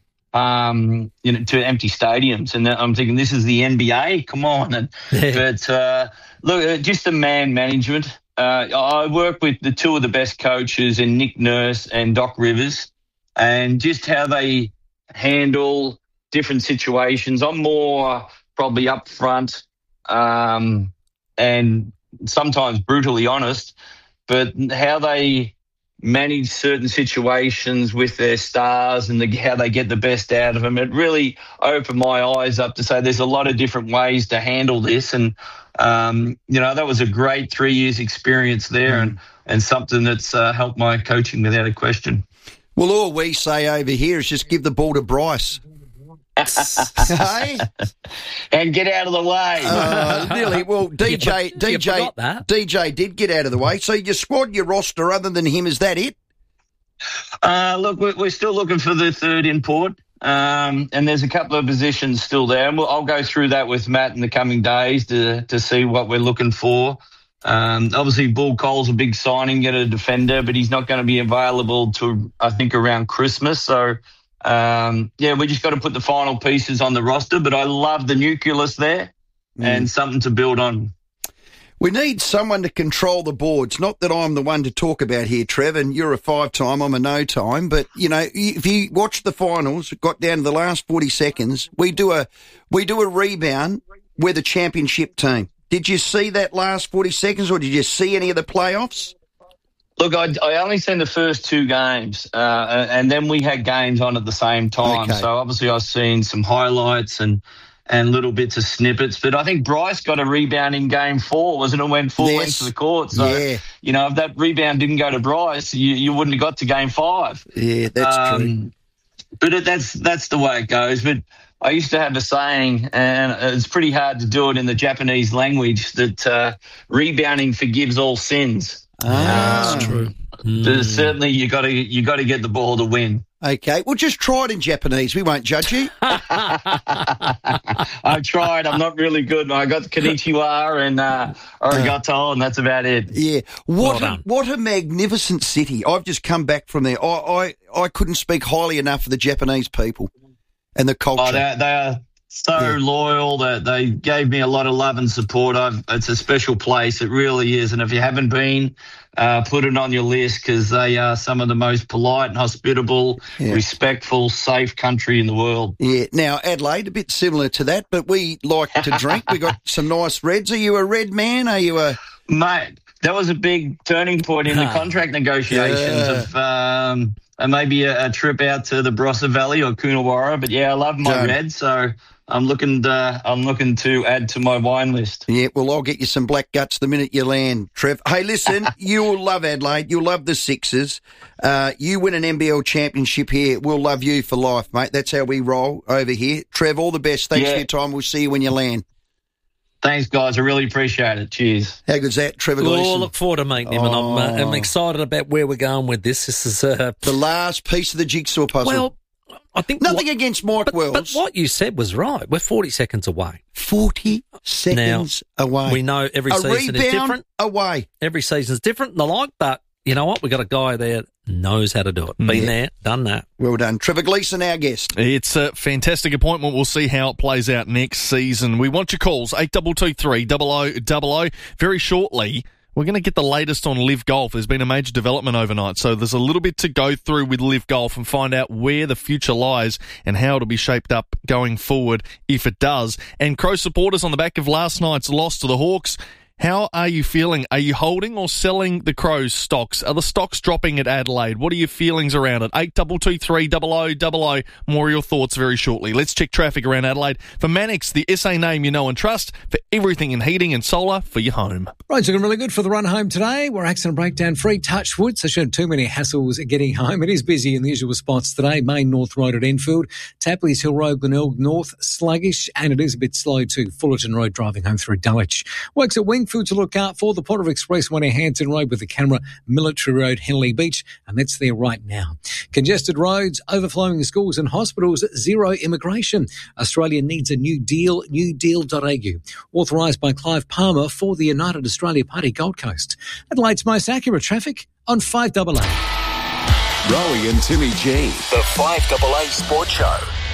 um, you know, to empty stadiums. And I'm thinking, this is the N B A? Come on. And, yeah. But uh, look, just the man management. Uh, I work with the two of the best coaches in Nick Nurse and Doc Rivers, and just how they handle different situations. I'm more probably upfront um, and sometimes brutally honest, but how they manage certain situations with their stars and the, how they get the best out of them, it really opened my eyes up to say there's a lot of different ways to handle this. And, um, you know, that was a great three years experience there mm. and, and something that's uh, helped my coaching without a question. Well, all we say over here is just give the ball to Bryce. Hey? And get out of the way. Uh, nearly. Well, D J, you, D J, you D J did get out of the way. So your squad, your roster, other than him, is that it? Uh, look, we're, we're still looking for the third import, um, and there's a couple of positions still there. And we'll, I'll go through that with Matt in the coming days to to see what we're looking for. Um, obviously, Bull Cole's a big signing, get a defender, but he's not going to be available to, I think, around Christmas. So, um, yeah, we just got to put the final pieces on the roster. But I love the nucleus there mm. and something to build on. We need someone to control the boards. Not that I'm the one to talk about here, Trev, and you're a five-time, I'm a no-time. But, you know, if you watch the finals, it got down to the last forty seconds, we do a we do a rebound. We're the championship team. Did you see that last forty seconds, or did you see any of the playoffs? Look, I, I only seen the first two games, uh, and then we had games on at the same time. Okay. So, obviously, I've seen some highlights and and little bits of snippets. But I think Bryce got a rebound in game four, wasn't it? Went full yes. length to the court. So, yeah. you know, if that rebound didn't go to Bryce, you, you wouldn't have got to game five. Yeah, that's um, true. But it, that's that's the way it goes. But I used to have a saying, and it's pretty hard to do it in the Japanese language, that uh, rebounding forgives all sins. Ah, that's um, true. Mm. Certainly, you got to you got to get the ball to win. Okay, well, just try it in Japanese. We won't judge you. I tried. I'm not really good. I got konnichiwa and uh, arigato, and that's about it. Yeah. What Well a, what a magnificent city. I've just come back from there. I, I, I couldn't speak highly enough of the Japanese people and the culture. Oh, they, they are so yeah. loyal. That they, they gave me a lot of love and support. I've, it's a special place. It really is. And if you haven't been, Uh, put it on your list, because they are some of the most polite and hospitable, yeah. respectful, safe country in the world. Yeah. Now, Adelaide, a bit similar to that, but we like to drink. We got some nice reds. Are you a red man? Are you a... Mate, that was a big turning point in the contract negotiations yeah. of um, and maybe a, a trip out to the Barossa Valley or Coonawarra. But, yeah, I love my Don't. red, so... I'm looking to, I'm looking to add to my wine list. Yeah, well, I'll get you some black guts the minute you land, Trev. Hey, listen, you will love Adelaide. You'll love the Sixers. Uh, you win an N B L championship here, we'll love you for life, mate. That's how we roll over here. Trev, all the best. Thanks yeah. for your time. We'll see you when you land. Thanks, guys. I really appreciate it. Cheers. How good's that, Trevor Gleeson? Oh, I look forward to meeting him, oh. and I'm, uh, I'm excited about where we're going with this. This is uh, the last piece of the jigsaw puzzle. Well, I think nothing what, against Mike but, Wells. But what you said was right. We're forty seconds away. forty seconds now, away. We know every a season is different. Away. Every season's different and the like, but you know what? We've got a guy there that knows how to do it. Been yeah. there, done that. Well done. Trevor Gleeson, our guest. It's a fantastic appointment. We'll see how it plays out next season. We want your calls, eight two two three, double oh double oh. Very shortly, we're going to get the latest on Live Golf. There's been a major development overnight, so there's a little bit to go through with Live Golf and find out where the future lies and how it'll be shaped up going forward if it does. And Crow supporters, on the back of last night's loss to the Hawks, how are you feeling? Are you holding or selling the Crows stocks? Are the stocks dropping at Adelaide? What are your feelings around it? eight two two three, double oh double oh. More of your thoughts very shortly. Let's check traffic around Adelaide. For Mannix, the S A name you know and trust, for everything in heating and solar for your home. Roads looking really good for the run home today. We're accident breakdown free, touch wood, so shouldn't too many hassles getting home. It is busy in the usual spots today. Main North Road at Enfield, Tapley's Hill Road, Glenelg North, sluggish, and it is a bit slow too. Fullerton Road driving home through Dulwich. Works at Wingfield to look out for. The Port of Express one at Hanson Road with the camera, Military Road, Henley Beach, and that's there right now. Congested roads, overflowing schools and hospitals, zero immigration. Australia needs a new deal, new deal dot a u. Authorised by Clive Palmer for the United Australia Party Gold Coast. Adelaide's most accurate traffic on five double A. Rowie and Timmy G, the five double A Sports Show.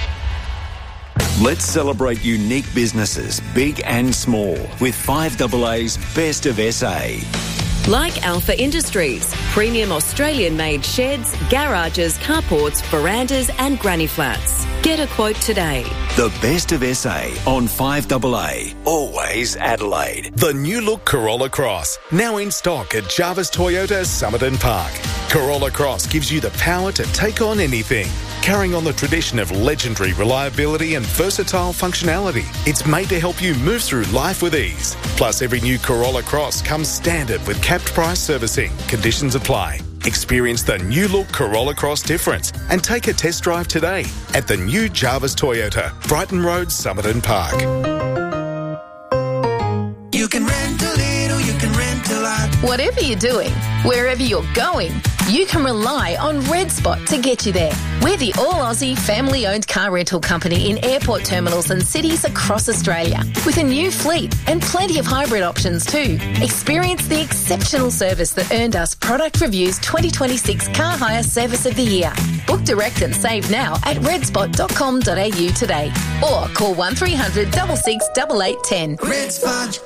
Let's celebrate unique businesses, big and small, with five double A's Best of S A. Like Alpha Industries, premium Australian-made sheds, garages, carports, verandas and granny flats. Get a quote today. The Best of S A on five double A, always Adelaide. The new look Corolla Cross, now in stock at Jarvis Toyota Somerton Park. Corolla Cross gives you the power to take on anything. Carrying on the tradition of legendary reliability and versatile functionality, it's made to help you move through life with ease. Plus, every new Corolla Cross comes standard with capped price servicing. Conditions apply. Experience the new look Corolla Cross difference and take a test drive today at the new Jarvis Toyota, Brighton Road, Somerton Park. You can rent a little, you can rent a lot. Whatever you're doing, wherever you're going, you can rely on Red Spot to get you there. We're the all-Aussie, family-owned car rental company in airport terminals and cities across Australia, with a new fleet and plenty of hybrid options too. Experience the exceptional service that earned us Product Review's twenty twenty-six Car Hire Service of the Year. Book direct and save now at red spot dot com dot a u today, or call one three hundred six six eight eight one zero. Red Spot.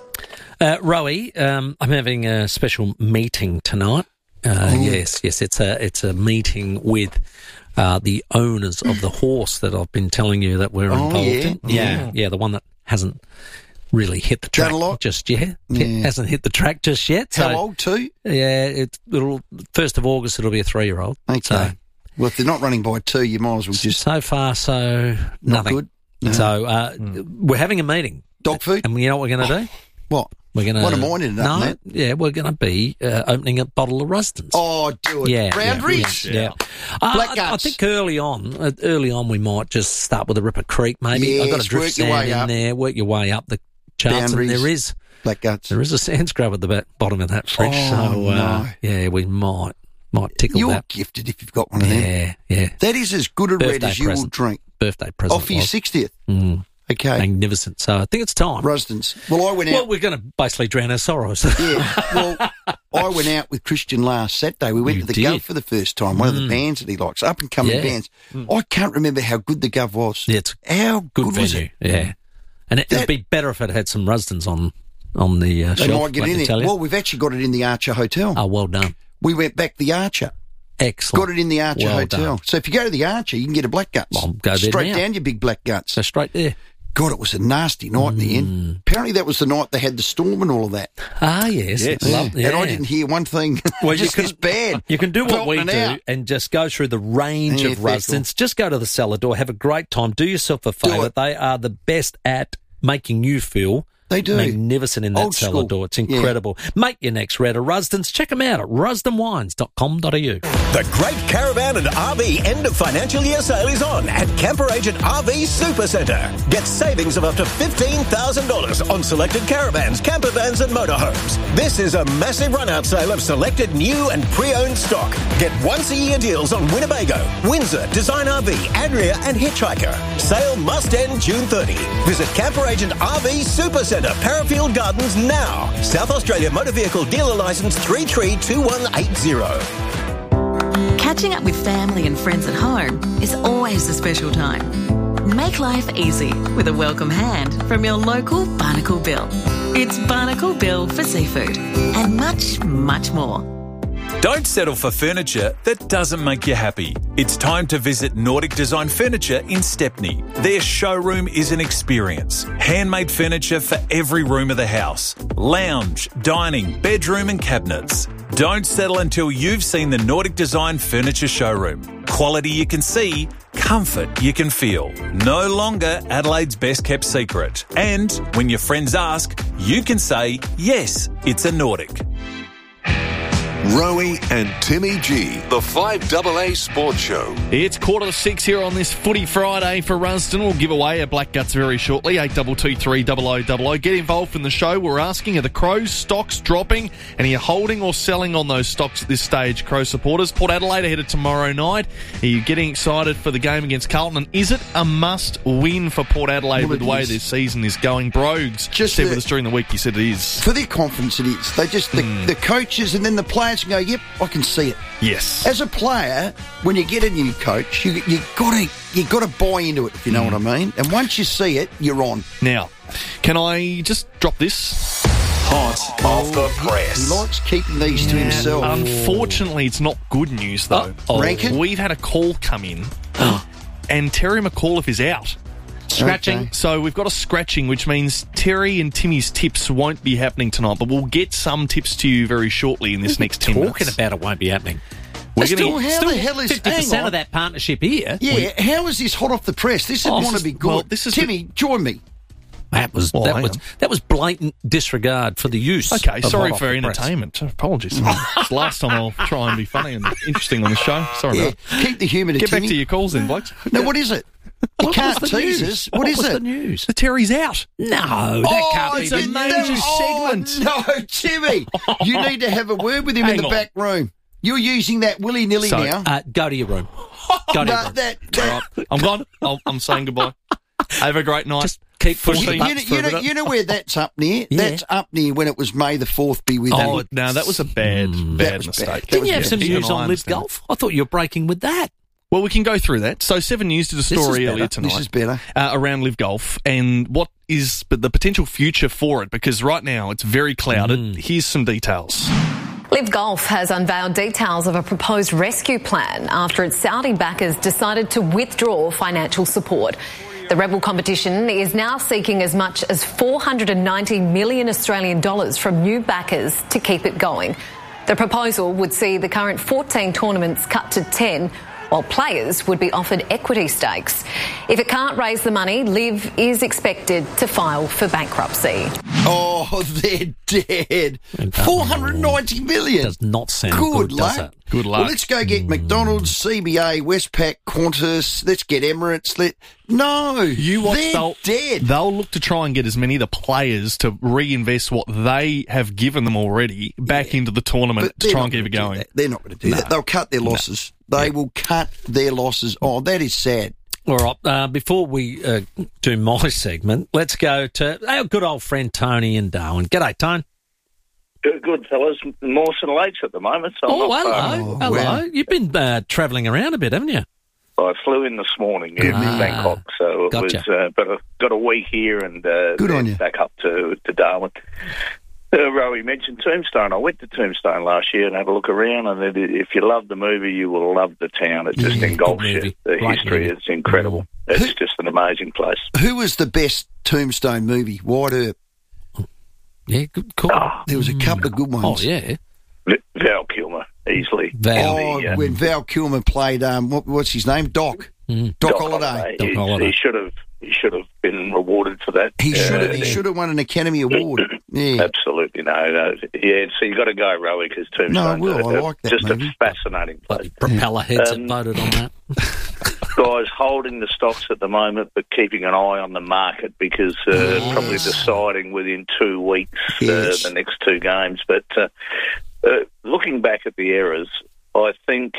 Uh, Rowie, um, I'm having a special meeting tonight. Uh, yes, yes, it's a it's a meeting with uh, the owners of the horse that I've been telling you that we're Oh, involved yeah. in. Yeah, Oh. yeah, the one that hasn't really hit the track just yet. Yeah. It hasn't hit the track just yet. How so, old, too? Yeah, it's it'll first of August. It'll be a three-year-old. Okay. So, well, if they're not running by two, you might as well just... so far, so Not nothing. good? No. So uh, we're having a meeting. Dog food? And you know what we're going to do? What? We're going to. What am I ended up No, in that? yeah, we're going to be uh, opening a bottle of Rustons. Oh, do it. Yeah, Boundaries? Yeah, yeah. Uh, Black I, I guts. think early on, uh, early on, we might just start with a Ripper Creek. Maybe I've got Yes, a drift work your sand way in up. there. Work your way up the charts, and Boundaries. there is Black guts. there is a sand scrub at the back, bottom of that fridge. Oh, so uh, no. yeah, we might might tickle You're that. gifted if you've got one of them. Yeah, yeah. That is as good a red Birthday as you will present. drink. Birthday present. Off for your was. sixtieth. Mm. Okay. Magnificent. So I think it's time. Rusdens. Well, I went out. Well, we're going to basically drown our sorrows. Yeah. Well, I went out with Christian last Saturday. We went You to the did. Gov for the first time, one of the Mm. bands that he likes, up and coming Yeah. bands. Mm. I can't remember how good the Gov was. Yeah, it's how good, good, was venue. it? Yeah, and it, That- it'd be better if it had some Rusdens on on the uh, They shelf. might get let in me it. tell you. Well, we've actually got it in the Archer Hotel. Oh, well done. We went back the Archer. Excellent. Got it in the Archer Well Hotel. done. So if you go to the Archer, you can get a black guts. I'll go there Straight now. down your big black guts. So straight there. God, it was a nasty night in the end. Apparently that was the night they had the storm and all of that. Ah, yes. Yes. Love- And I yeah. didn't hear one thing. Well, just you this can, bad. You can do what we Pelting do out. and just go through the range Yeah, of fair Rustons. Just go to the cellar door, have a great time, do yourself a favour. it. They are the best at making you feel They do. magnificent in that Old cellar school. door. It's Yeah. incredible. Make your next red of Rusdens. Check them out at rusden wines dot com dot a u. The Great Caravan and R V end of financial year sale is on at Camper Agent R V Supercentre. Get savings of up to fifteen thousand dollars on selected caravans, camper vans and motorhomes. This is a massive run-out sale of selected new and pre-owned stock. Get once-a-year deals on Winnebago, Windsor, Design R V, Adria and Hitchhiker. Sale must end June thirtieth. Visit Camper Agent R V Supercentre, Parafield Gardens now. South Australia Motor Vehicle Dealer Licence three three two one eight zero. Catching up with family and friends at home is always a special time. Make life easy with a welcome hand from your local Barnacle Bill. It's Barnacle Bill for seafood and much, much more. Don't settle for furniture that doesn't make you happy. It's time to visit Nordic Design Furniture in Stepney. Their showroom is an experience. Handmade furniture for every room of the house. Lounge, dining, bedroom and cabinets. Don't settle until you've seen the Nordic Design Furniture showroom. Quality you can see, comfort you can feel. No longer Adelaide's best kept secret. And when your friends ask, you can say, yes, it's a Nordic. Rowie and Timmy G, the five double A Sports Show. It's quarter to six here on this Footy Friday for Rusden. We'll give away a Black Guts very shortly, eight two two three zero zero zero zero. Get involved in the show. We're asking, are the Crows stocks dropping? And are you holding or selling on those stocks at this stage, Crow supporters? Port Adelaide ahead of tomorrow night. Are you getting excited for the game against Carlton? And is it a must-win for Port Adelaide Well, with the it way is. this season is going? Brogues Just said the- with us during the week, he said it is. For their confidence, it is. They just, the, the coaches and then the players can go, yep, I can see it. Yes. As a player, when you get a new coach, you you gotta you gotta buy into it, if you know what I mean. And once you see it, you're on. Now, can I just drop this? Hot off the press. He likes keeping these to himself. Unfortunately, it's not good news, though. Oh, Rankin? We've had a call come in, and Terry McAuliffe is out. Scratching. Okay. So we've got a scratching, which means Terry and Timmy's tips won't be happening tonight, but we'll get some tips to you very shortly in this next ten Talking minutes. about it won't be happening. We're Still, gonna, how the hell is fifty hang percent on. of that partnership here. Yeah, how is this hot off the press? This would Oh, want this to is- be good. well, this is Timmy, join me. That was Well, that hang was on. that was blatant disregard for the use. Okay, of sorry hot for off the press. entertainment. Apologies. It's the last time I'll try and be funny and interesting on the show. Sorry Yeah, about that. keep the humour to Get back Timmy. to your calls then, blokes. No, what is it? You What can't was the tease news? us. What What is was it? the news? The Terry's out. No, that Oh, can't be it's the a news. major segment. Oh, no, Timmy. You need to have a word with him Hang in the on. back room. You're using that willy-nilly So- now. Uh, go to your room. Go to No, your room. that, All that, right, I'm gone. I'll, I'm saying goodbye. Have a great night. Just keep pushing you, the you, buttons know, for you, a know, minute. you know where that's up near? Yeah. That's up near when it was May the fourth be with Oh, you. no, that was a bad, That bad was mistake. bad. That Didn't was you have bad. some Even news I on Live understand. Golf? I thought you were breaking with that. Well, we can go through that. So, Seven News did a This is story better. earlier tonight. This is better. Uh, around Live Golf and what is but the potential future for it, because right now it's very clouded. Mm. Here's some details. Live Golf has unveiled details of a proposed rescue plan after its Saudi backers decided to withdraw financial support. The Rebel competition is now seeking as much as four hundred ninety million Australian dollars from new backers to keep it going. The proposal would see the current fourteen tournaments cut to ten, while players would be offered equity stakes. If it can't raise the money, Liv is expected to file for bankruptcy. Oh, they're dead. four hundred ninety million. Does not sound Good, good, luck. does it? Good luck. Well, let's go get McDonald's, C B A, Westpac, Qantas. Let's get Emirates. Let no, You watch, they're they'll, dead. they'll look to try and get as many of the players to reinvest what they have given them already back into the tournament But to they're try not and keep it gonna do going. that. They're not going to do No. that. They'll cut their losses. They will cut their losses. Oh, that is sad. All right, uh, before we uh, do my segment, let's go to our good old friend Tony in Darwin. G'day, Tone. Good, good fellas. Mawson Lakes at the moment. So I'm Oh, not hello. far. Oh, hello. wow. You've been uh, travelling around a bit, haven't you? I flew in this morning in Ah, Bangkok, so it gotcha. was. Uh, but I've got a week here and uh, Good on then you. back up to to Darwin. Uh, Rowie mentioned Tombstone. I went to Tombstone last year and had a look around, and it, if you love the movie, you will love the town. It just Yeah, engulfs good you. movie. The Great history movie. is incredible. It's just an amazing place. Who was the best Tombstone movie? Wide Earp. Yeah, good call. Oh, There was a couple of good Oh, ones. yeah. Val Kilmer, easily. Val. Oh, The, uh, when Val Kilmer played, um, what, what's his name? Doc. Mm. Doc, Doc Holliday. Doc He, Holliday. he should have. He should have been rewarded for that. He should have. Uh, He should have won an Academy Award. Yeah. Absolutely, no, no. Yeah, so you got to go, Rowie, because No, I Tombstone's will. I a- like that just movie. a fascinating place. Propeller heads Um, that voted on that. Guys holding the stocks at the moment, but keeping an eye on the market because uh, Yes. probably deciding within two weeks Yes. uh, the next two games. But uh, uh, looking back at the errors, I think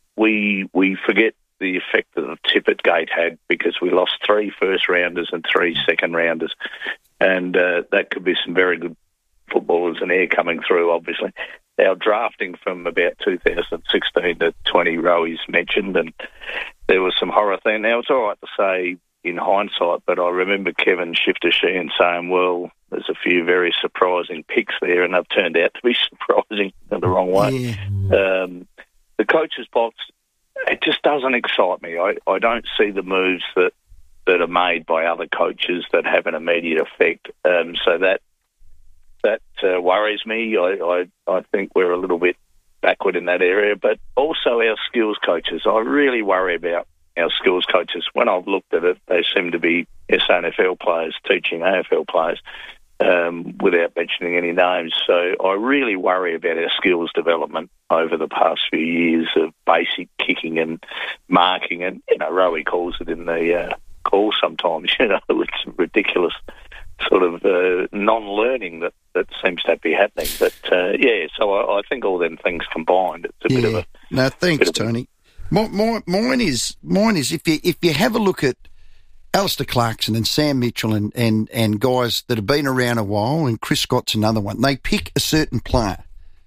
we we forget the effect that the Tippett Gate had because we lost three first rounders and three second rounders, and uh, that could be some very good footballers in air coming through. Obviously, our drafting from about two thousand sixteen to twenty, Rowie's mentioned, and there was some horror thing. Now it's all right to say in hindsight, but I remember Kevin Shifter Sheehan saying, "Well, there's a few very surprising picks there, and they've turned out to be surprising in the wrong way." Yeah. Um, the coach's box, it just doesn't excite me. I, I don't see the moves that, that are made by other coaches that have an immediate effect. Um, so that that uh, worries me. I, I I think we're a little bit backward in that area, but also our skills coaches. I really worry about our skills coaches. When I've looked at it, they seem to be S A N F L players teaching A F L players. Um, without mentioning any names. So I really worry about our skills development over the past few years of basic kicking and marking. And, you know, Rowie calls it in the uh, call sometimes, you know, it's ridiculous sort of uh, non-learning that, that seems to be happening. But, uh, yeah, so I, I think all them things combined, it's a yeah. bit of a... No, thanks, bit of a- Tony. My, my, mine is mine is if you if you have a look at Alistair Clarkson and Sam Mitchell and, and, and guys that have been around a while, and Chris Scott's another one. They pick a certain player.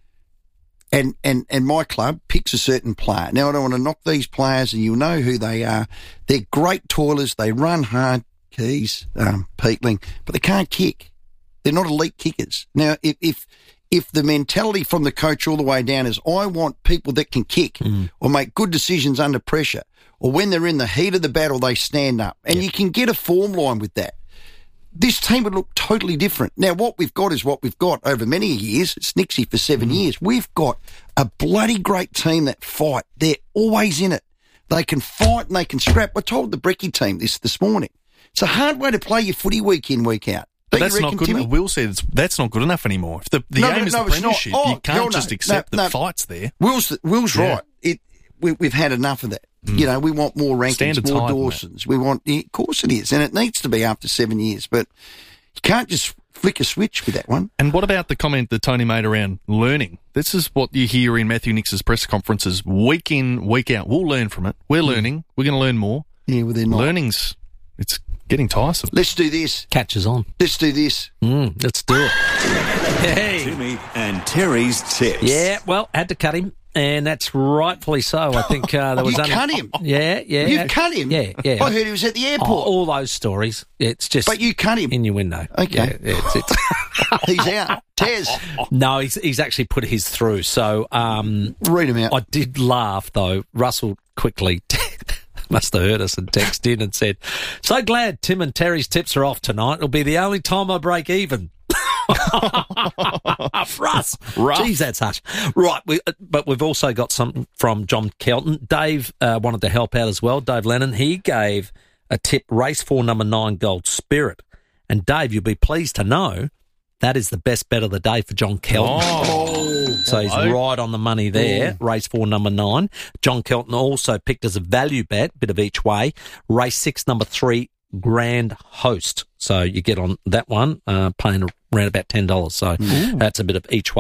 And, and, and my club picks a certain player. Now, I don't want to knock these players, and you'll know who they are. They're great toilers. They run hard, Keys, um, Peatling, but they can't kick. They're not elite kickers. Now, if, if, if the mentality from the coach all the way down is, I want people that can kick mm. or make good decisions under pressure, or when they're in the heat of the battle, they stand up. And yep. you can get a form line with that. This team would look totally different. Now, what we've got is what we've got over many years. It's Nixie for seven mm. years. We've got a bloody great team that fight. They're always in it. They can fight and they can scrap. I told the Brecky team this this morning. It's a hard way to play your footy week in, week out. But that's not good enough. Will said that's not good enough anymore. If the the no, aim no, is no, the premiership, oh, you can't no, just no, accept no, that no. fight's there. Will's, Will's yeah. right. It, we, we've had enough of that. Mm. You know, we want more rankings, Standard's more high, Dawsons. We want, yeah, of course it is, and it needs to be after seven years. But you can't just flick a switch with that one. And what about the comment that Tony made around learning? This is what you hear in Matthew Nix's press conferences week in, week out. We'll learn from it. We're learning. We're going to learn more. Yeah, well, they're not. Learning's, it's getting tiresome. Let's do this. Catches on. Let's do this. Mm, let's do it. Hey. Timmy and Terry's tips. Yeah, well, had to cut him. And that's rightfully so. I think uh, there was you only... cut him? Yeah, yeah. You cut him? Yeah, yeah. I heard he was at the airport. Oh, all those stories. It's just... But you cut him? Innuendo. Okay. Yeah, it's, it's... He's out. Tez. No, he's, he's actually put his through. So... Um, Read him out. I did laugh, though. Russell quickly... must have heard us and texted in and said, so glad Tim and Terry's tips are off tonight. It'll be the only time I break even. Russ. Rough. Jeez, that's harsh. Right, we, but we've also got something from John Kelton. Dave uh, wanted to help out as well. Dave Lennon, he gave a tip, race four, number nine, Gold Spirit. And Dave, you'll be pleased to know that is the best bet of the day for John Kelton. Oh. So he's right on the money there. Ooh. Race four, number nine. John Kelton also picked as a value bet, bit of each way. Race six, number three, Grand Host. So you get on that one, uh, paying around about ten dollars. So Ooh. That's a bit of each way.